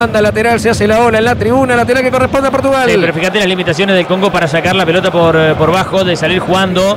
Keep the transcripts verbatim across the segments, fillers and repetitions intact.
Banda lateral, se hace la ola en la tribuna, lateral que corresponde a Portugal. Sí, pero fíjate las limitaciones del Congo para sacar la pelota por, por bajo, de salir jugando.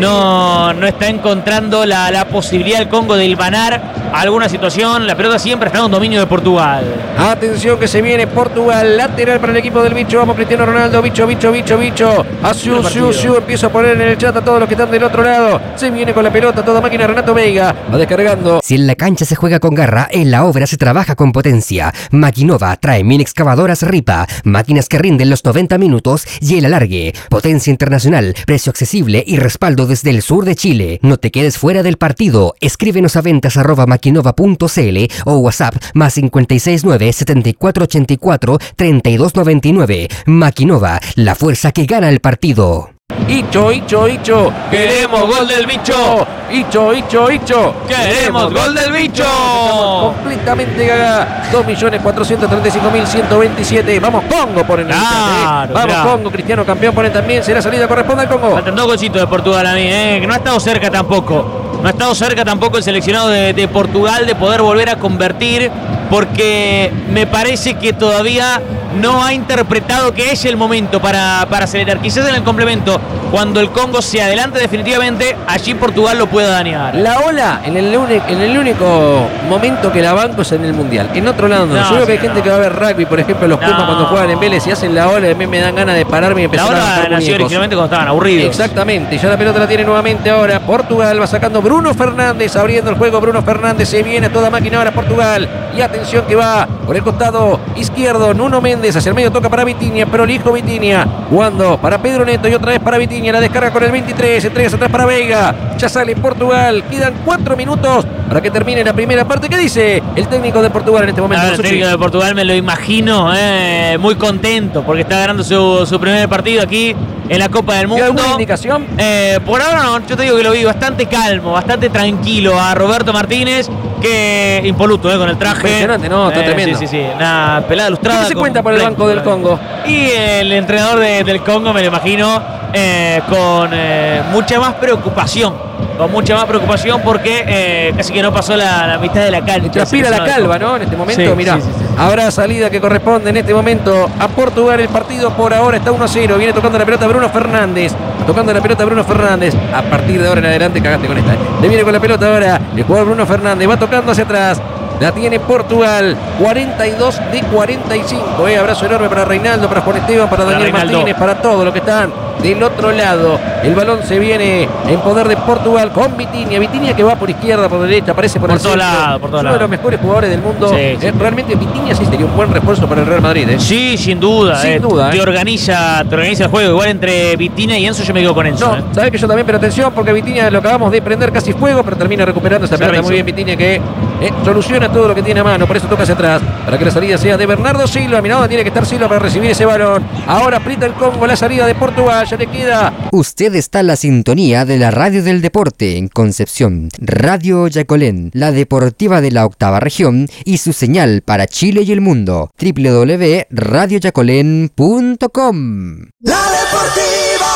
No, no está encontrando la, la posibilidad el Congo de hilvanar alguna situación. La pelota siempre está en un dominio de Portugal. Atención que se viene Portugal, lateral para el equipo del bicho. Vamos Cristiano Ronaldo, bicho, bicho, bicho, bicho. Asiu, siu, siu. Empiezo a poner en el chat a todos los que están del otro lado. Se viene con la pelota, toda máquina Renato Veiga. Va descargando. Si en la cancha se juega con garra, en la obra se trabaja con potencia. Maquinova trae mini excavadoras Ripa, máquinas que rinden los noventa minutos y el alargue. Potencia internacional, precio accesible y respaldo desde el sur de Chile. No te quedes fuera del partido. Escríbenos a ventas arroba maquinova punto cl o WhatsApp más cinco seis nueve, setenta y cuatro ochenta y cuatro, treinta y dos noventa y nueve. Maquinova, la fuerza que gana el partido. Hicho, hicho, hicho. Queremos gol del bicho. Hicho, hicho, hicho. Queremos gol del bicho. Completamente gaga. dos millones cuatrocientos treinta y cinco mil ciento veintisiete. Vamos Congo, ponen el chat, ¿eh? Vamos claro. Congo, Cristiano campeón ponen también. Será salida, corresponde al Congo. Faltan dos golcitos de Portugal a mí, ¿eh? Que no ha estado cerca tampoco. No ha estado cerca tampoco el seleccionado de, de Portugal de poder volver a convertir, porque me parece que todavía no ha interpretado que es el momento para, para acelerar. Quizás en el complemento, cuando el Congo se adelante definitivamente, allí Portugal lo pueda dañar. La ola en el, en el único momento que la banco es en el Mundial. En otro lado no. No, Yo veo que hay sí, gente no. que va a ver rugby, por ejemplo, los No. Pumas cuando juegan en Vélez y hacen la ola, a mí me dan ganas de pararme y empezar La a hora levantar nació muñecos. originalmente cuando estaban aburridos. Exactamente, ya la pelota la tiene nuevamente ahora Portugal, va sacando Bruno Fernández, abriendo el juego Bruno Fernández, se viene a toda máquina ahora Portugal, y atención que va por el costado izquierdo, Nuno Méndez, hacia el medio toca para Vitinha, prolijo Vitinha, jugando para Pedro Neto y otra vez para Vitinha, la descarga con el veintitrés, entregas atrás para Veiga, ya sale Portugal, quedan cuatro minutos para que termine la primera parte. ¿Qué dice el técnico de Portugal en este momento? A ver, el técnico de Portugal me lo imagino eh, muy contento porque está ganando su, su primer partido aquí en la Copa del Mundo. ¿Alguna indicación? Eh, por ahora no, yo te digo que lo vi bastante calmo, bastante tranquilo a Roberto Martínez, que impoluto eh, con el traje. Impresionante, ¿no? Está Eh, tremendo. Sí, sí, sí, una pelada lustrada. ¿Qué se cuenta por el banco del Congo? Y el entrenador de, del Congo me lo imagino eh, con eh, mucha más preocupación. Con mucha más preocupación porque eh, casi que no pasó la, la mitad de la cancha. Transpira la calva, ¿no? En este momento, Sí, mirá. sí, sí, sí. Habrá salida que corresponde en este momento a Portugal. El partido por ahora está uno a cero. Viene tocando la pelota Bruno Fernández. Tocando la pelota Bruno Fernández. A partir de ahora en adelante cagaste con esta. Le viene con la pelota ahora el jugador Bruno Fernández. Va tocando hacia atrás. La tiene Portugal, cuarenta y dos de cuarenta y cinco. Eh. Abrazo enorme para Reinaldo, para Juan Esteban, para Daniel Reinaldo. Martínez, para todos los que están del otro lado. El balón se viene en poder de Portugal con Vitinha. Vitinha que va por izquierda, por derecha, aparece por, Por el todo centro. lado, por todo Es uno lado. de los mejores jugadores del mundo. Sí, Eh, sí. Realmente Vitinha sí sería un buen refuerzo para el Real Madrid. Eh. Sí, sin duda. Sin eh, duda, Te eh. organiza, te organiza el juego. Igual entre Vitinha y Enzo yo me quedo con Enzo. No, eh. sabes que yo también, pero atención porque Vitinha lo acabamos de prender casi fuego, pero termina recuperando esta pelota Servicio. muy bien Vitinha que eh, soluciona todo lo que tiene a mano, por eso toca hacia atrás, para que la salida sea de Bernardo Silva. Mirá dónde tiene que estar Silva para recibir ese balón. Ahora aprieta el Congo, la salida de Portugal, ya le queda. Usted está en la sintonía de la Radio del Deporte en Concepción, Radio Yacolén, la deportiva de la octava región y su señal para Chile y el mundo, doble u doble u doble u punto radio yacolén punto com. La Deportiva.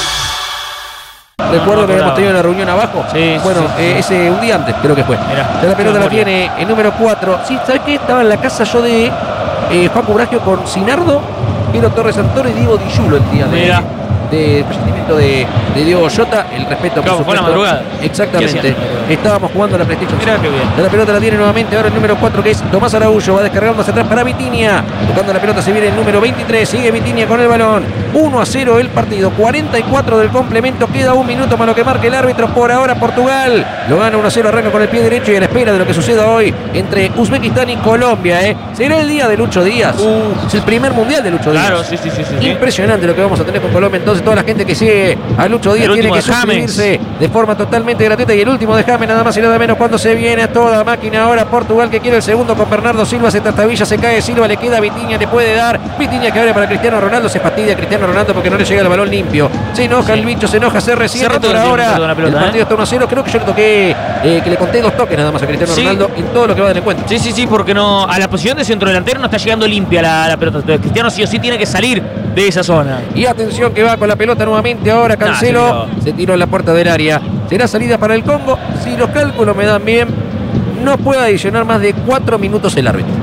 Recuerdo que habíamos tenido una reunión abajo. Sí, bueno, sí, sí. eh, ese un día antes creo que fue. Mirá, ya la pelota la memoria. tiene el número cuatro. Sí, ¿sabes qué? Estaba en la casa yo de eh, Facu Bragio con Sinardo, Piero Torres Santoro y Diego Dillulo el día de, Mirá. de procedimiento de, de Diego Jota. El respeto, por Claro, fue a la supuesto. madrugada. ¿Qué Exactamente. hacían a la madrugada? Estábamos jugando a la PlayStation. Mirá qué bien. Ya la pelota la tiene nuevamente ahora el número cuatro, que es Tomás Araújo. Va descargando hacia atrás para Vitinha. Tocando la pelota se viene el número veintitrés. Sigue Vitinha con el balón. uno a cero el partido. cuarenta y cuatro del complemento. Queda un minuto para lo que marque el árbitro. Por ahora Portugal lo gana uno a cero. Arranca con el pie derecho y a la espera de lo que suceda hoy entre Uzbekistán y Colombia. ¿eh? Será el día de Lucho Díaz. Uh. Es el primer mundial de Lucho Claro, Díaz. sí, sí, sí, sí, sí. Impresionante lo que vamos a tener con Colombia. Entonces toda la gente que sigue a Lucho Díaz El tiene último que de James. suscribirse de forma totalmente gratuita. Y el último de James nada más y nada menos cuando se viene a toda máquina ahora Portugal, que quiere el segundo con Bernardo Silva. Se trastabilla, se cae Silva, le queda Vitinha, le puede dar Vitinha que abre para Cristiano Ronaldo. Se fastidia Cristiano Ronaldo porque no le llega el balón limpio. Se enoja Sí. el bicho, se enoja C R siete. Hace rato Por que no ahora tiene contacto con la pelota, el partido ¿eh? está uno a cero. Creo que yo le toqué, eh, que le conté dos toques nada más a Cristiano Sí. Ronaldo en todo lo que va del encuentro. Sí, sí, sí, porque no a la posición de centro delantero no está llegando limpia la, la pelota. Entonces, Cristiano sí o sí tiene que salir de esa zona. Y atención que va con la pelota nuevamente ahora Cancelo. No, se se tiró en la puerta del área. Será salida para el Congo. Si los cálculos me dan bien, no puede adicionar más de cuatro minutos el árbitro.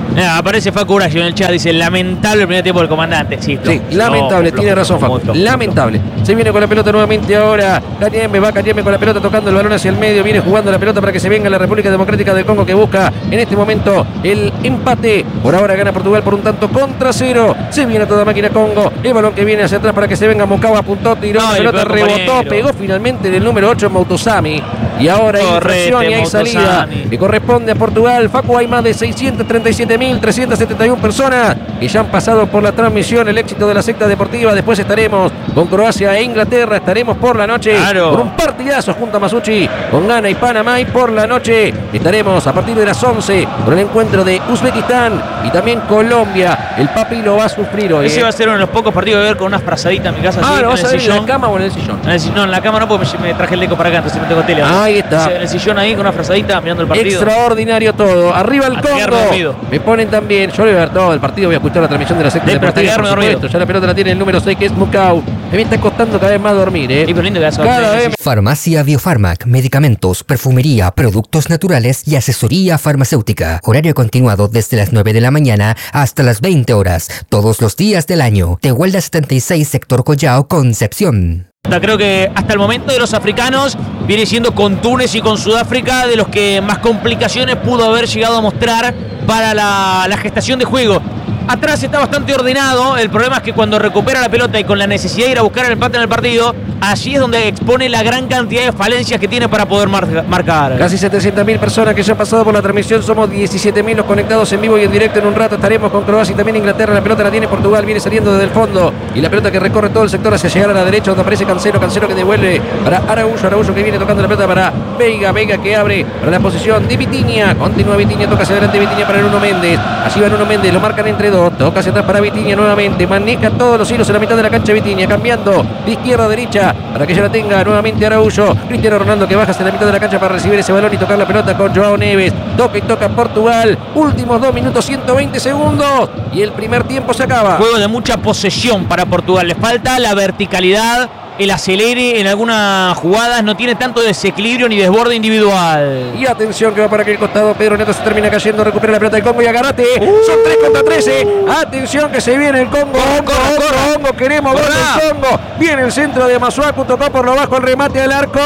Eh, aparece Facu Horacio en el chat, dice lamentable el primer tiempo del comandante. Sí, Sí, no, lamentable, no, tiene no, razón no, Facu. no, no. Lamentable. Se viene con la pelota nuevamente ahora. Kanyembe va Kanyembe con la pelota tocando el balón hacia el medio. Viene jugando la pelota para que se venga la República Democrática del Congo que busca en este momento el empate. Por ahora gana Portugal por un tanto contra cero. Se viene a toda máquina Congo. El balón que viene hacia atrás para que se venga Mocaba, apuntó, tiró, No, la el pelota peor rebotó, compañero. pegó finalmente en el número ocho Mautosami. Y ahora hay Correte, infracción y hay salida Mautosami. que corresponde a Portugal. Facu, hay más de seiscientas treinta y siete mil trescientas setenta y una personas que ya han pasado por la transmisión, el éxito de la secta deportiva. Después estaremos con Croacia e Inglaterra. Estaremos por la noche Claro. con un partidazo junto a Masucci, con Ghana y Panamá. Y por la noche estaremos a partir de las once con el encuentro de Uzbekistán y también Colombia. El papi lo va a sufrir hoy. Ese ¿eh? va a ser uno de los pocos partidos de ver con unas frazaditas en mi casa. Ah, así, ¿lo en vas el a ver en sillón. la cama o en el sillón? En el si- no, en la cama no, porque me, me traje el deco para acá, entonces no tengo tele. Ahí está. En el sillón ahí con una frazadita mirando el partido. Extraordinario todo. Arriba el Hasta quedarme Congo. dormido. Me ponen también. Yo voy a ver todo el partido. Voy a escuchar la transmisión de la secta Sí, pero hasta deportiva. quedarme por dormido. supuesto. Ya la pelota la tiene el número seis, que es Mukau. A mí me está costando cada vez más dormir, ¿eh? Y pero lindo que hace Cada dormir. vez Farmacia Biofarmac, medicamentos, perfumería, productos naturales y asesoría farmacéutica. Horario continuado desde las nueve de la mañana hasta las veinte horas, todos los días del año. Tehuelda setenta y seis, Sector Collao, Concepción. Creo que hasta el momento de los africanos viene siendo con Túnez y con Sudáfrica de los que más complicaciones pudo haber llegado a mostrar para la, la gestación de juego. Atrás está bastante ordenado, el problema es que cuando recupera la pelota y con la necesidad de ir a buscar el empate en el partido, allí es donde expone la gran cantidad de falencias que tiene para poder mar- marcar. Casi setecientas mil personas que ya han pasado por la transmisión. Somos diecisiete mil los conectados en vivo y en directo. En un rato estaremos con Croacia y también Inglaterra. La pelota la tiene Portugal. Viene saliendo desde el fondo. Y la pelota que recorre todo el sector hacia llegar a la derecha, donde aparece Cancelo. Cancelo que devuelve para Araújo. Araújo que viene tocando la pelota para Veiga. Veiga que abre para la posición de Vitinha. Continúa Vitinha. Toca hacia adelante Vitinha para Nuno Méndez. Allí va Nuno Méndez. Lo marcan entre dos. Toca hacia atrás para Vitinha nuevamente. Maneja todos los hilos en la mitad de la cancha Vitinha. Cambiando de izquierda a derecha para que ya la tenga nuevamente Araújo. Cristiano Ronaldo que baja hacia la mitad de la cancha para recibir ese balón y tocar la pelota con Joao Neves. Toca y toca Portugal. Últimos dos minutos, ciento veinte segundos. Y el primer tiempo se acaba. Juego de mucha posesión para Portugal. Le falta la verticalidad, el acelere en algunas jugadas. No tiene tanto desequilibrio ni desborde individual. Y atención que va para aquel costado. Pedro Neto se termina cayendo. Recupera la pelota del Congo y agarrate. Son tres contra trece. Atención que se viene el Congo. Congo, Congo, Congo. Queremos gol del Congo. Viene el centro de Masuaku. Tocó por lo bajo el remate al arco.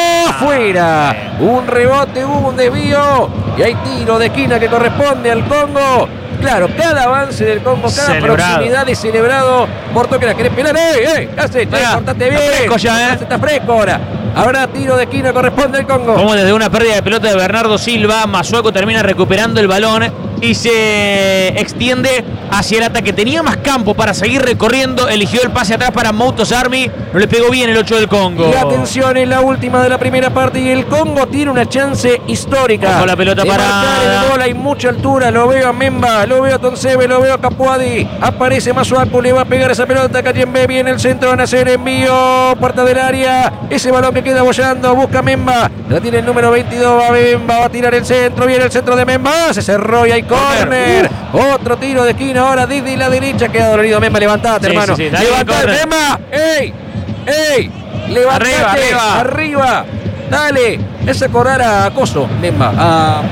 Fuera. Un rebote, hubo un desvío. Y hay tiro de esquina que corresponde al Congo. Claro, cada avance del Congo, cada Celebrado. proximidad es celebrado por Toquera. ¿Querés pelar? ¡Ey, ey! ¿Qué haces? Mirá, Cortate bien. está fresco ya, ¿eh? Está fresco ahora. Habrá tiro de esquina, corresponde al Congo. Como desde una pérdida de pelota de Bernardo Silva, Masuaku termina recuperando el balón y se extiende hacia el ataque. Tenía más campo para seguir recorriendo, eligió el pase atrás para Moutos Army, no le pegó bien el ocho del Congo. Y atención, en la última de la primera parte y el Congo tiene una chance histórica. Ojo la pelota de parada. marcar el gol, hay mucha altura, lo veo a Memba, lo veo a Tonsebe, lo veo a Capuadi. Aparece Masuaku, le va a pegar esa pelota a Kayembe, viene el centro, van a hacer envío, puerta del área. Ese balón que queda bollando, busca Memba, la tiene el número veintidós, va Memba, va a tirar el centro, viene el centro de Memba, se cerró y hay córner. Otro tiro de esquina ahora desde la derecha, queda dolorido Memba, levantate, Sí, hermano. sí, sí, dale, Levantate, córner. Memba, ¡ey! ¡Ey! Levantate, Arriba, arriba. arriba. Dale, ese correr a Coso, Memba, a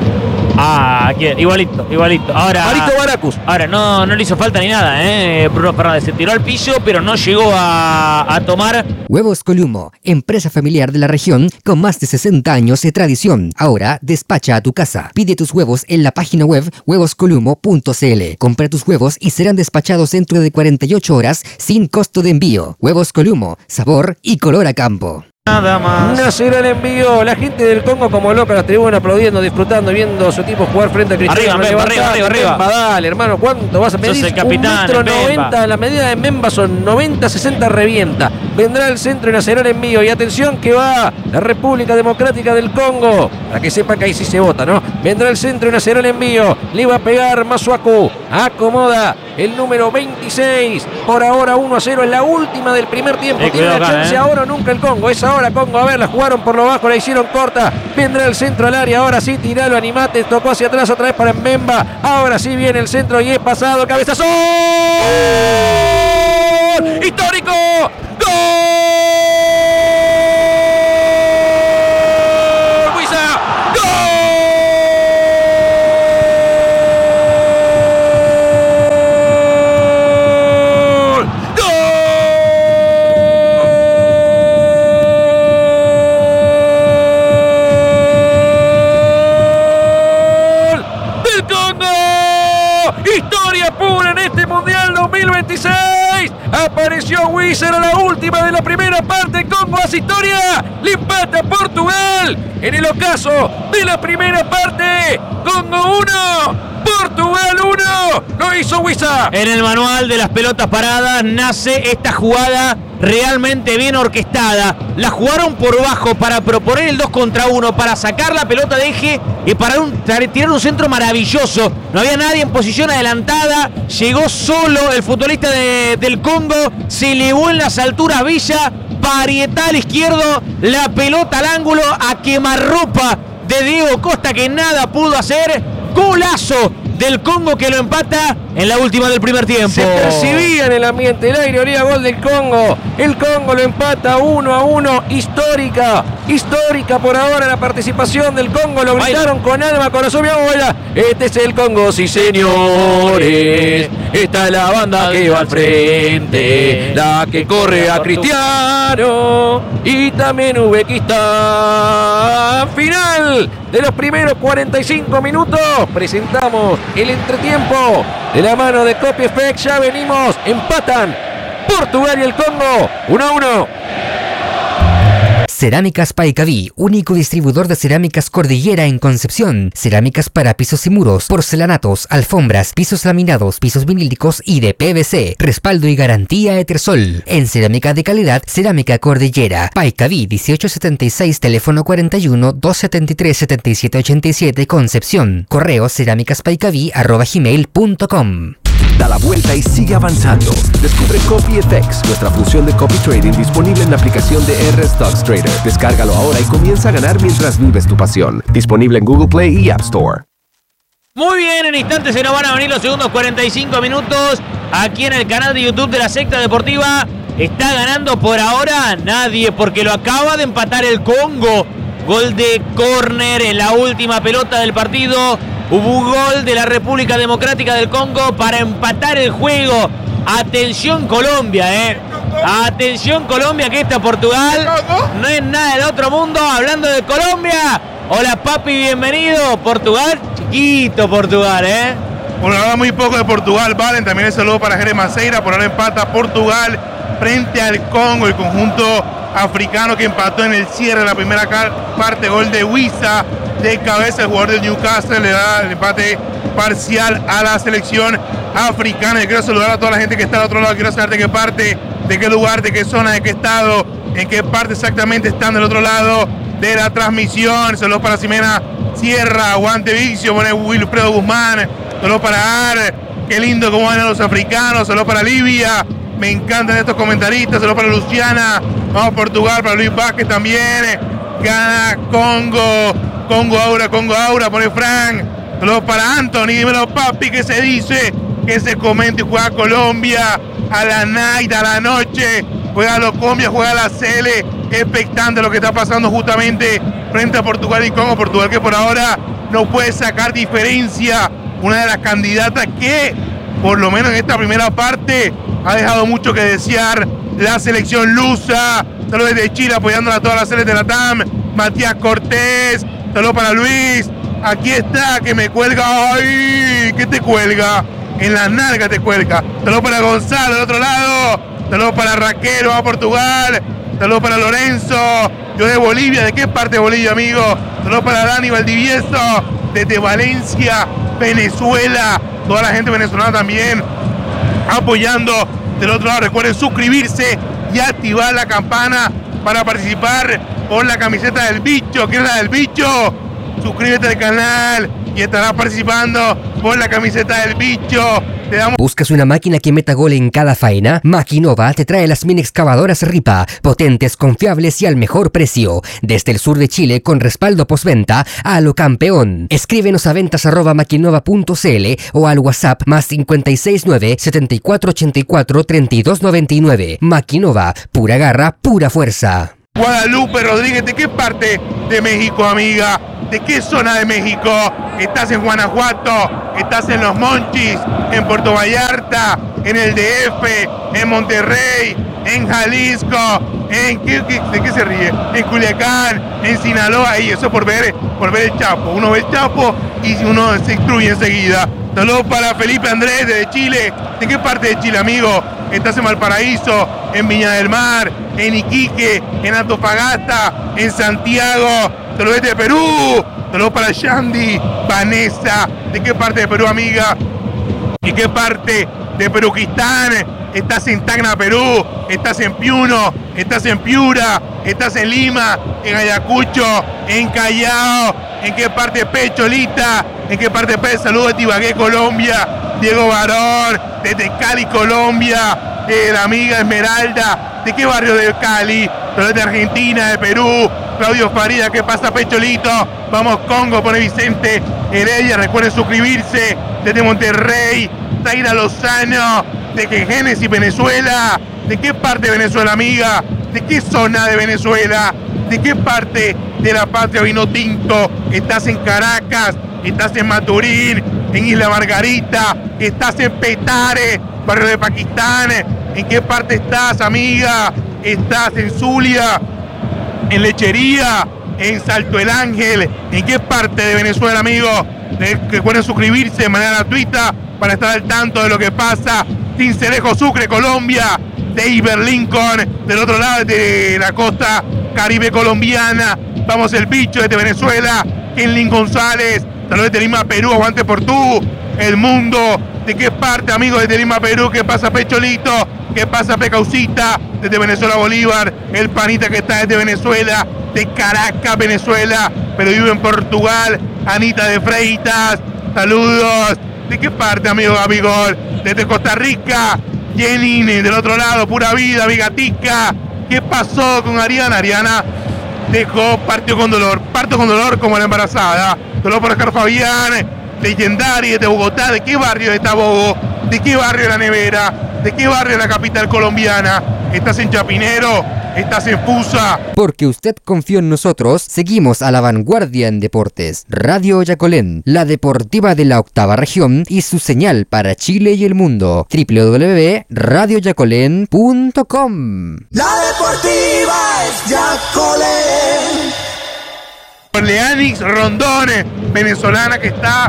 Ah, ¿quién? Igualito, igualito. Ahora, Marito Baracus. ahora no, no le hizo falta ni nada, ¿eh? Bruno Fernández se tiró al piso, pero no llegó a, a tomar. Huevos Columo, empresa familiar de la región con más de sesenta años de tradición. Ahora despacha a tu casa. Pide tus huevos en la página web huevos columo punto c l. Compra tus huevos y serán despachados dentro de cuarenta y ocho horas sin costo de envío. Huevos Columo, sabor y color a campo. Nada más. Nacerá el envío. La gente del Congo como loca, las tribunas aplaudiendo, disfrutando, viendo a su equipo jugar frente a Cristiano. Arriba, Memba, arriba, arriba, arriba. Memba, dale, hermano, ¿cuánto vas a Sos medir? el capitán, Un metro Memba. noventa, la medida de Memba son noventa, sesenta, revienta. Vendrá el centro y nacerá el envío. Y atención que va la República Democrática del Congo. Para que sepa que ahí sí se vota, ¿no? Vendrá el centro y nacerá el envío. Le va a pegar Masuaku. Acomoda el número veintiséis. Por ahora uno a cero en la última del primer tiempo. Eh, Tiene la cuidado acá, chance eh. ahora o nunca el Congo. Es ahora Congo. A ver, la jugaron por lo bajo, la hicieron corta. Vendrá el centro al área. Ahora sí, tiralo, animate. Tocó hacia atrás otra vez para Mbemba. Ahora sí viene el centro y es pasado. Cabezazo. ¡Gol! ¡Histórico! ¡Gol! ¡Huiza! ¡Gol! Historia pura en este Mundial dos mil veintiséis. Apareció Wizard a la última de la primera parte. Congo hace historia. Le empata a Portugal en el ocaso de la primera parte. Congo uno. Portugal uno, lo hizo Wizard. En el manual de las pelotas paradas nace esta jugada realmente bien orquestada. La jugaron por bajo para proponer el dos contra uno, para sacar la pelota de eje y para un, tirar un centro maravilloso. No había nadie en posición adelantada. Llegó solo el futbolista de, del Congo. Se elevó en las alturas Villa. Parietal izquierdo. La pelota al ángulo a quemarropa de Diego Costa, que nada pudo hacer. Golazo del Congo que lo empata en la última del primer tiempo. Se percibía en el ambiente, el aire olía gol del Congo. El Congo lo empata uno a uno. Histórica, histórica por ahora la participación del Congo. Lo gritaron con alma, corazón. Este es el Congo, sí señores. Esta es la banda que va al frente, la que corre a Cristiano y también Uzbekistán. Final de los primeros cuarenta y cinco minutos. Presentamos el entretiempo de la mano de Copy Effect. Ya venimos, empatan Portugal y el Congo uno a uno. Cerámicas Paicaví, único distribuidor de cerámicas Cordillera en Concepción. Cerámicas para pisos y muros, porcelanatos, alfombras, pisos laminados, pisos vinílicos y de P V C. Respaldo y garantía Etersol. En cerámica de calidad, Cerámica Cordillera. Paicaví dieciocho setenta y seis, teléfono cuarenta y uno, doscientos setenta y tres, setenta y siete ochenta y siete, Concepción. Correo cerámicaspaicaví arroba gmail punto com. Da la vuelta y sigue avanzando. Descubre Copy F X, nuestra función de copy trading disponible en la aplicación de R Stocks Trader. Descárgalo ahora y comienza a ganar mientras vives tu pasión. Disponible en Google Play y App Store. Muy bien, en instantes se nos van a venir los segundos cuarenta y cinco minutos aquí en el canal de YouTube de la Secta Deportiva. Está ganando por ahora nadie, porque lo acaba de empatar el Congo. Gol de córner en la última pelota del partido. Hubo un gol de la República Democrática del Congo para empatar el juego. Atención Colombia, eh. Atención Colombia, que está Portugal. No es nada del otro mundo. Hablando de Colombia. Hola papi, bienvenido. Portugal, chiquito Portugal, eh. Bueno, habla muy poco de Portugal, Valen. También el saludo para Jerez Maceira. Por ahora empata Portugal frente al Congo, el conjunto africano que empató en el cierre de la primera parte. Gol de Wissa de cabeza. El jugador del Newcastle le da el empate parcial a la selección africana. Y quiero saludar a toda la gente que está al otro lado. Quiero saber de qué parte, de qué lugar, de qué zona, de qué estado, en qué parte exactamente están del otro lado de la transmisión. Saludos para Ximena Sierra, Aguante Vicio, pone Wilfredo Guzmán. Saludos para Ar, qué lindo cómo van los africanos. Saludos para Libia, me encantan estos comentaristas. Saludos para Luciana, vamos a Portugal, para Luis Vázquez también. Gana Congo, Congo Aura, Congo Aura, pone Frank. Saludos para Anthony, dímelo papi, ¿qué se dice? Que se comente y juega Colombia a la night, a la noche. Juega la Colombia, juega la C L, expectante lo que está pasando justamente frente a Portugal y Congo. Portugal que por ahora no puede sacar diferencia. Una de las candidatas que, por lo menos en esta primera parte, ha dejado mucho que desear la selección lusa. Saludos desde Chile apoyando a todas las series de la T A M. Matías Cortés, saludos para Luis. Aquí está, que me cuelga. ¡Ay! ¿Qué te cuelga? En las nalgas te cuelga. Saludos para Gonzalo del otro lado. Saludos para Raquel, va a Portugal. Saludos para Lorenzo. Yo de Bolivia. ¿De qué parte de Bolivia, amigo? Saludos para Dani Valdivieso. Desde Valencia, Venezuela. Toda la gente venezolana también apoyando del otro lado. Recuerden suscribirse y activar la campana para participar por la camiseta del bicho. ¿Quién es la del bicho? Suscríbete al canal y estarás participando por la camiseta del bicho. Te damos... ¿Buscas una máquina que meta gol en cada faena? Maquinova te trae las mini excavadoras Ripa, potentes, confiables y al mejor precio. Desde el sur de Chile con respaldo postventa a lo campeón. Escríbenos a ventas arroba maquinova punto cl o al WhatsApp más cinco seis nueve, setenta y cuatro ochenta y cuatro, treinta y dos noventa y nueve. Maquinova, pura garra, pura fuerza. Guadalupe Rodríguez, ¿de qué parte de México, amiga? ¿De qué zona de México? ¿Estás en Guanajuato? ¿Estás en Los Monchis? ¿En Puerto Vallarta? ¿En el D F? ¿En Monterrey? ¿En Jalisco? ¿En qué, qué, ¿De qué se ríe? ¿En Culiacán? ¿En Sinaloa? Y eso por ver, por ver el Chapo. Uno ve el Chapo y uno se instruye enseguida. Saludos para Felipe Andrés de Chile. ¿De qué parte de Chile, amigo? Estás en Valparaíso, en Viña del Mar, en Iquique, en Antofagasta, en Santiago. Saludos de Perú. Saludos para Shandy, Vanessa. ¿De qué parte de Perú, amiga? ¿De qué parte de Peruquistán? Estás en Tacna, Perú. Estás en Piuno. Estás en Piura. Estás en Lima, en Ayacucho, en Callao. ¿En qué parte de Pecholita? ¿En qué parte de Saludos de Tibagué, Colombia. Diego Barón, desde Cali, Colombia. Eh, la amiga Esmeralda. ¿De qué barrio de Cali? Saludos de Argentina, de Perú. Claudio Farida, ¿qué pasa, Pecholito? Vamos, Congo, pone Vicente Heredia. Recuerden suscribirse. Desde Monterrey, Zaira Lozano. ¿De qué Génesis, Venezuela? ¿De qué parte de Venezuela, amiga? ¿De qué zona de Venezuela? ¿De qué parte de la patria vino tinto? ¿Estás en Caracas? ¿Estás en Maturín? ¿En Isla Margarita? ¿Estás en Petare, barrio de Pakistán? ¿En qué parte estás, amiga? ¿Estás en Zulia? ¿En Lechería? ¿En Salto el Ángel? ¿En qué parte de Venezuela, amigo? Recuerden suscribirse de manera gratuita para estar al tanto de lo que pasa. Cincelejo, Sucre, Colombia. David Lincoln, del otro lado de la costa caribe colombiana. Vamos, el bicho desde Venezuela. Kenlin González. Saludos desde Lima, Perú. Aguante por tú. El mundo. ¿De qué parte, amigos? Desde Lima, Perú. ¿Qué pasa, Pecholito? ¿Qué pasa, Pecaucita? Desde Venezuela, Bolívar. El panita que está desde Venezuela. De Caracas, Venezuela. Pero vive en Portugal. Anita de Freitas. Saludos. ¿De qué parte, amigo Gabigol? Desde Costa Rica. Jenny del otro lado, pura vida, Vigatica. ¿Qué pasó con Ariana? Ariana dejó, partió con dolor, parto con dolor como la embarazada. Dolor por Oscar Fabián, legendaria de Bogotá. ¿De qué barrio está Bogo? ¿De qué barrio La Nevera? ¿De qué barrio la capital colombiana? ¿Estás en Chapinero? ¿Estás en Fusa? Porque usted confió en nosotros, seguimos a la vanguardia en deportes. Radio Yacolén, la deportiva de la octava región y su señal para Chile y el mundo. doble u doble u doble u punto radio yacolén punto com. La deportiva es Yacolén. Leanix Rondón, venezolana que está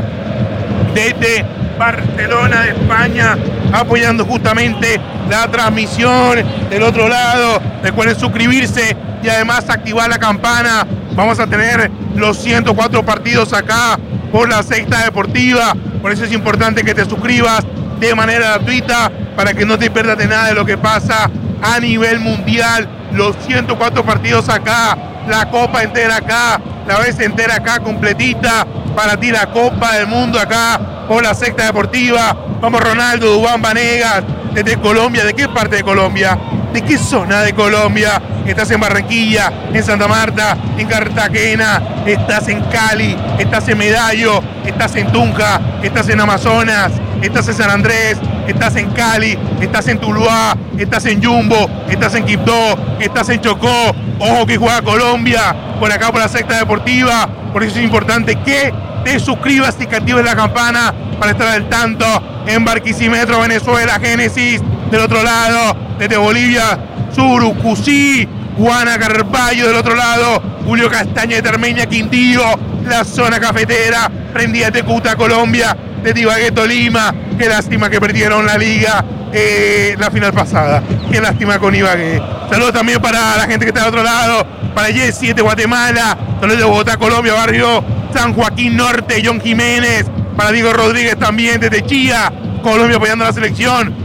desde Barcelona de España, apoyando justamente la transmisión del otro lado. Recuerden suscribirse y además activar la campana. Vamos a tener los ciento cuatro partidos acá por la Sexta Deportiva. Por eso es importante que te suscribas de manera gratuita para que no te pierdas de nada de lo que pasa a nivel mundial. Los ciento cuatro partidos acá, la copa entera acá, la vez entera acá completita. Para ti la Copa del Mundo acá por la Sexta Deportiva. Vamos, Ronaldo, Dubán Vanegas, desde Colombia. ¿De qué parte de Colombia? ¿De qué zona de Colombia? Estás en Barranquilla, en Santa Marta, en Cartagena, estás en Cali, estás en Medallo, estás en Tunja, estás en Amazonas, estás en San Andrés, estás en Cali, estás en Tuluá, estás en Jumbo, estás en Quibdó, estás en Chocó. Ojo que juega Colombia por acá por la Sexta Deportiva. Por eso es importante que te suscribas y que actives la campana para estar al tanto. En Barquisimeto, Venezuela, Génesis. Del otro lado, desde Bolivia, Surucusí, Juana Carballo. Del otro lado, Julio Castaña de Termeña, Quindío, la zona cafetera, prendida de Cuta, Colombia, de Ibagué, Tolima. Qué lástima que perdieron la liga, eh, la final pasada. Qué lástima con Ibagué. Saludos también para la gente que está del otro lado, para Jessy de Guatemala, saludos de Bogotá, Colombia, barrio San Joaquín Norte, John Jiménez, para Diego Rodríguez también desde Chía, Colombia, apoyando a la selección.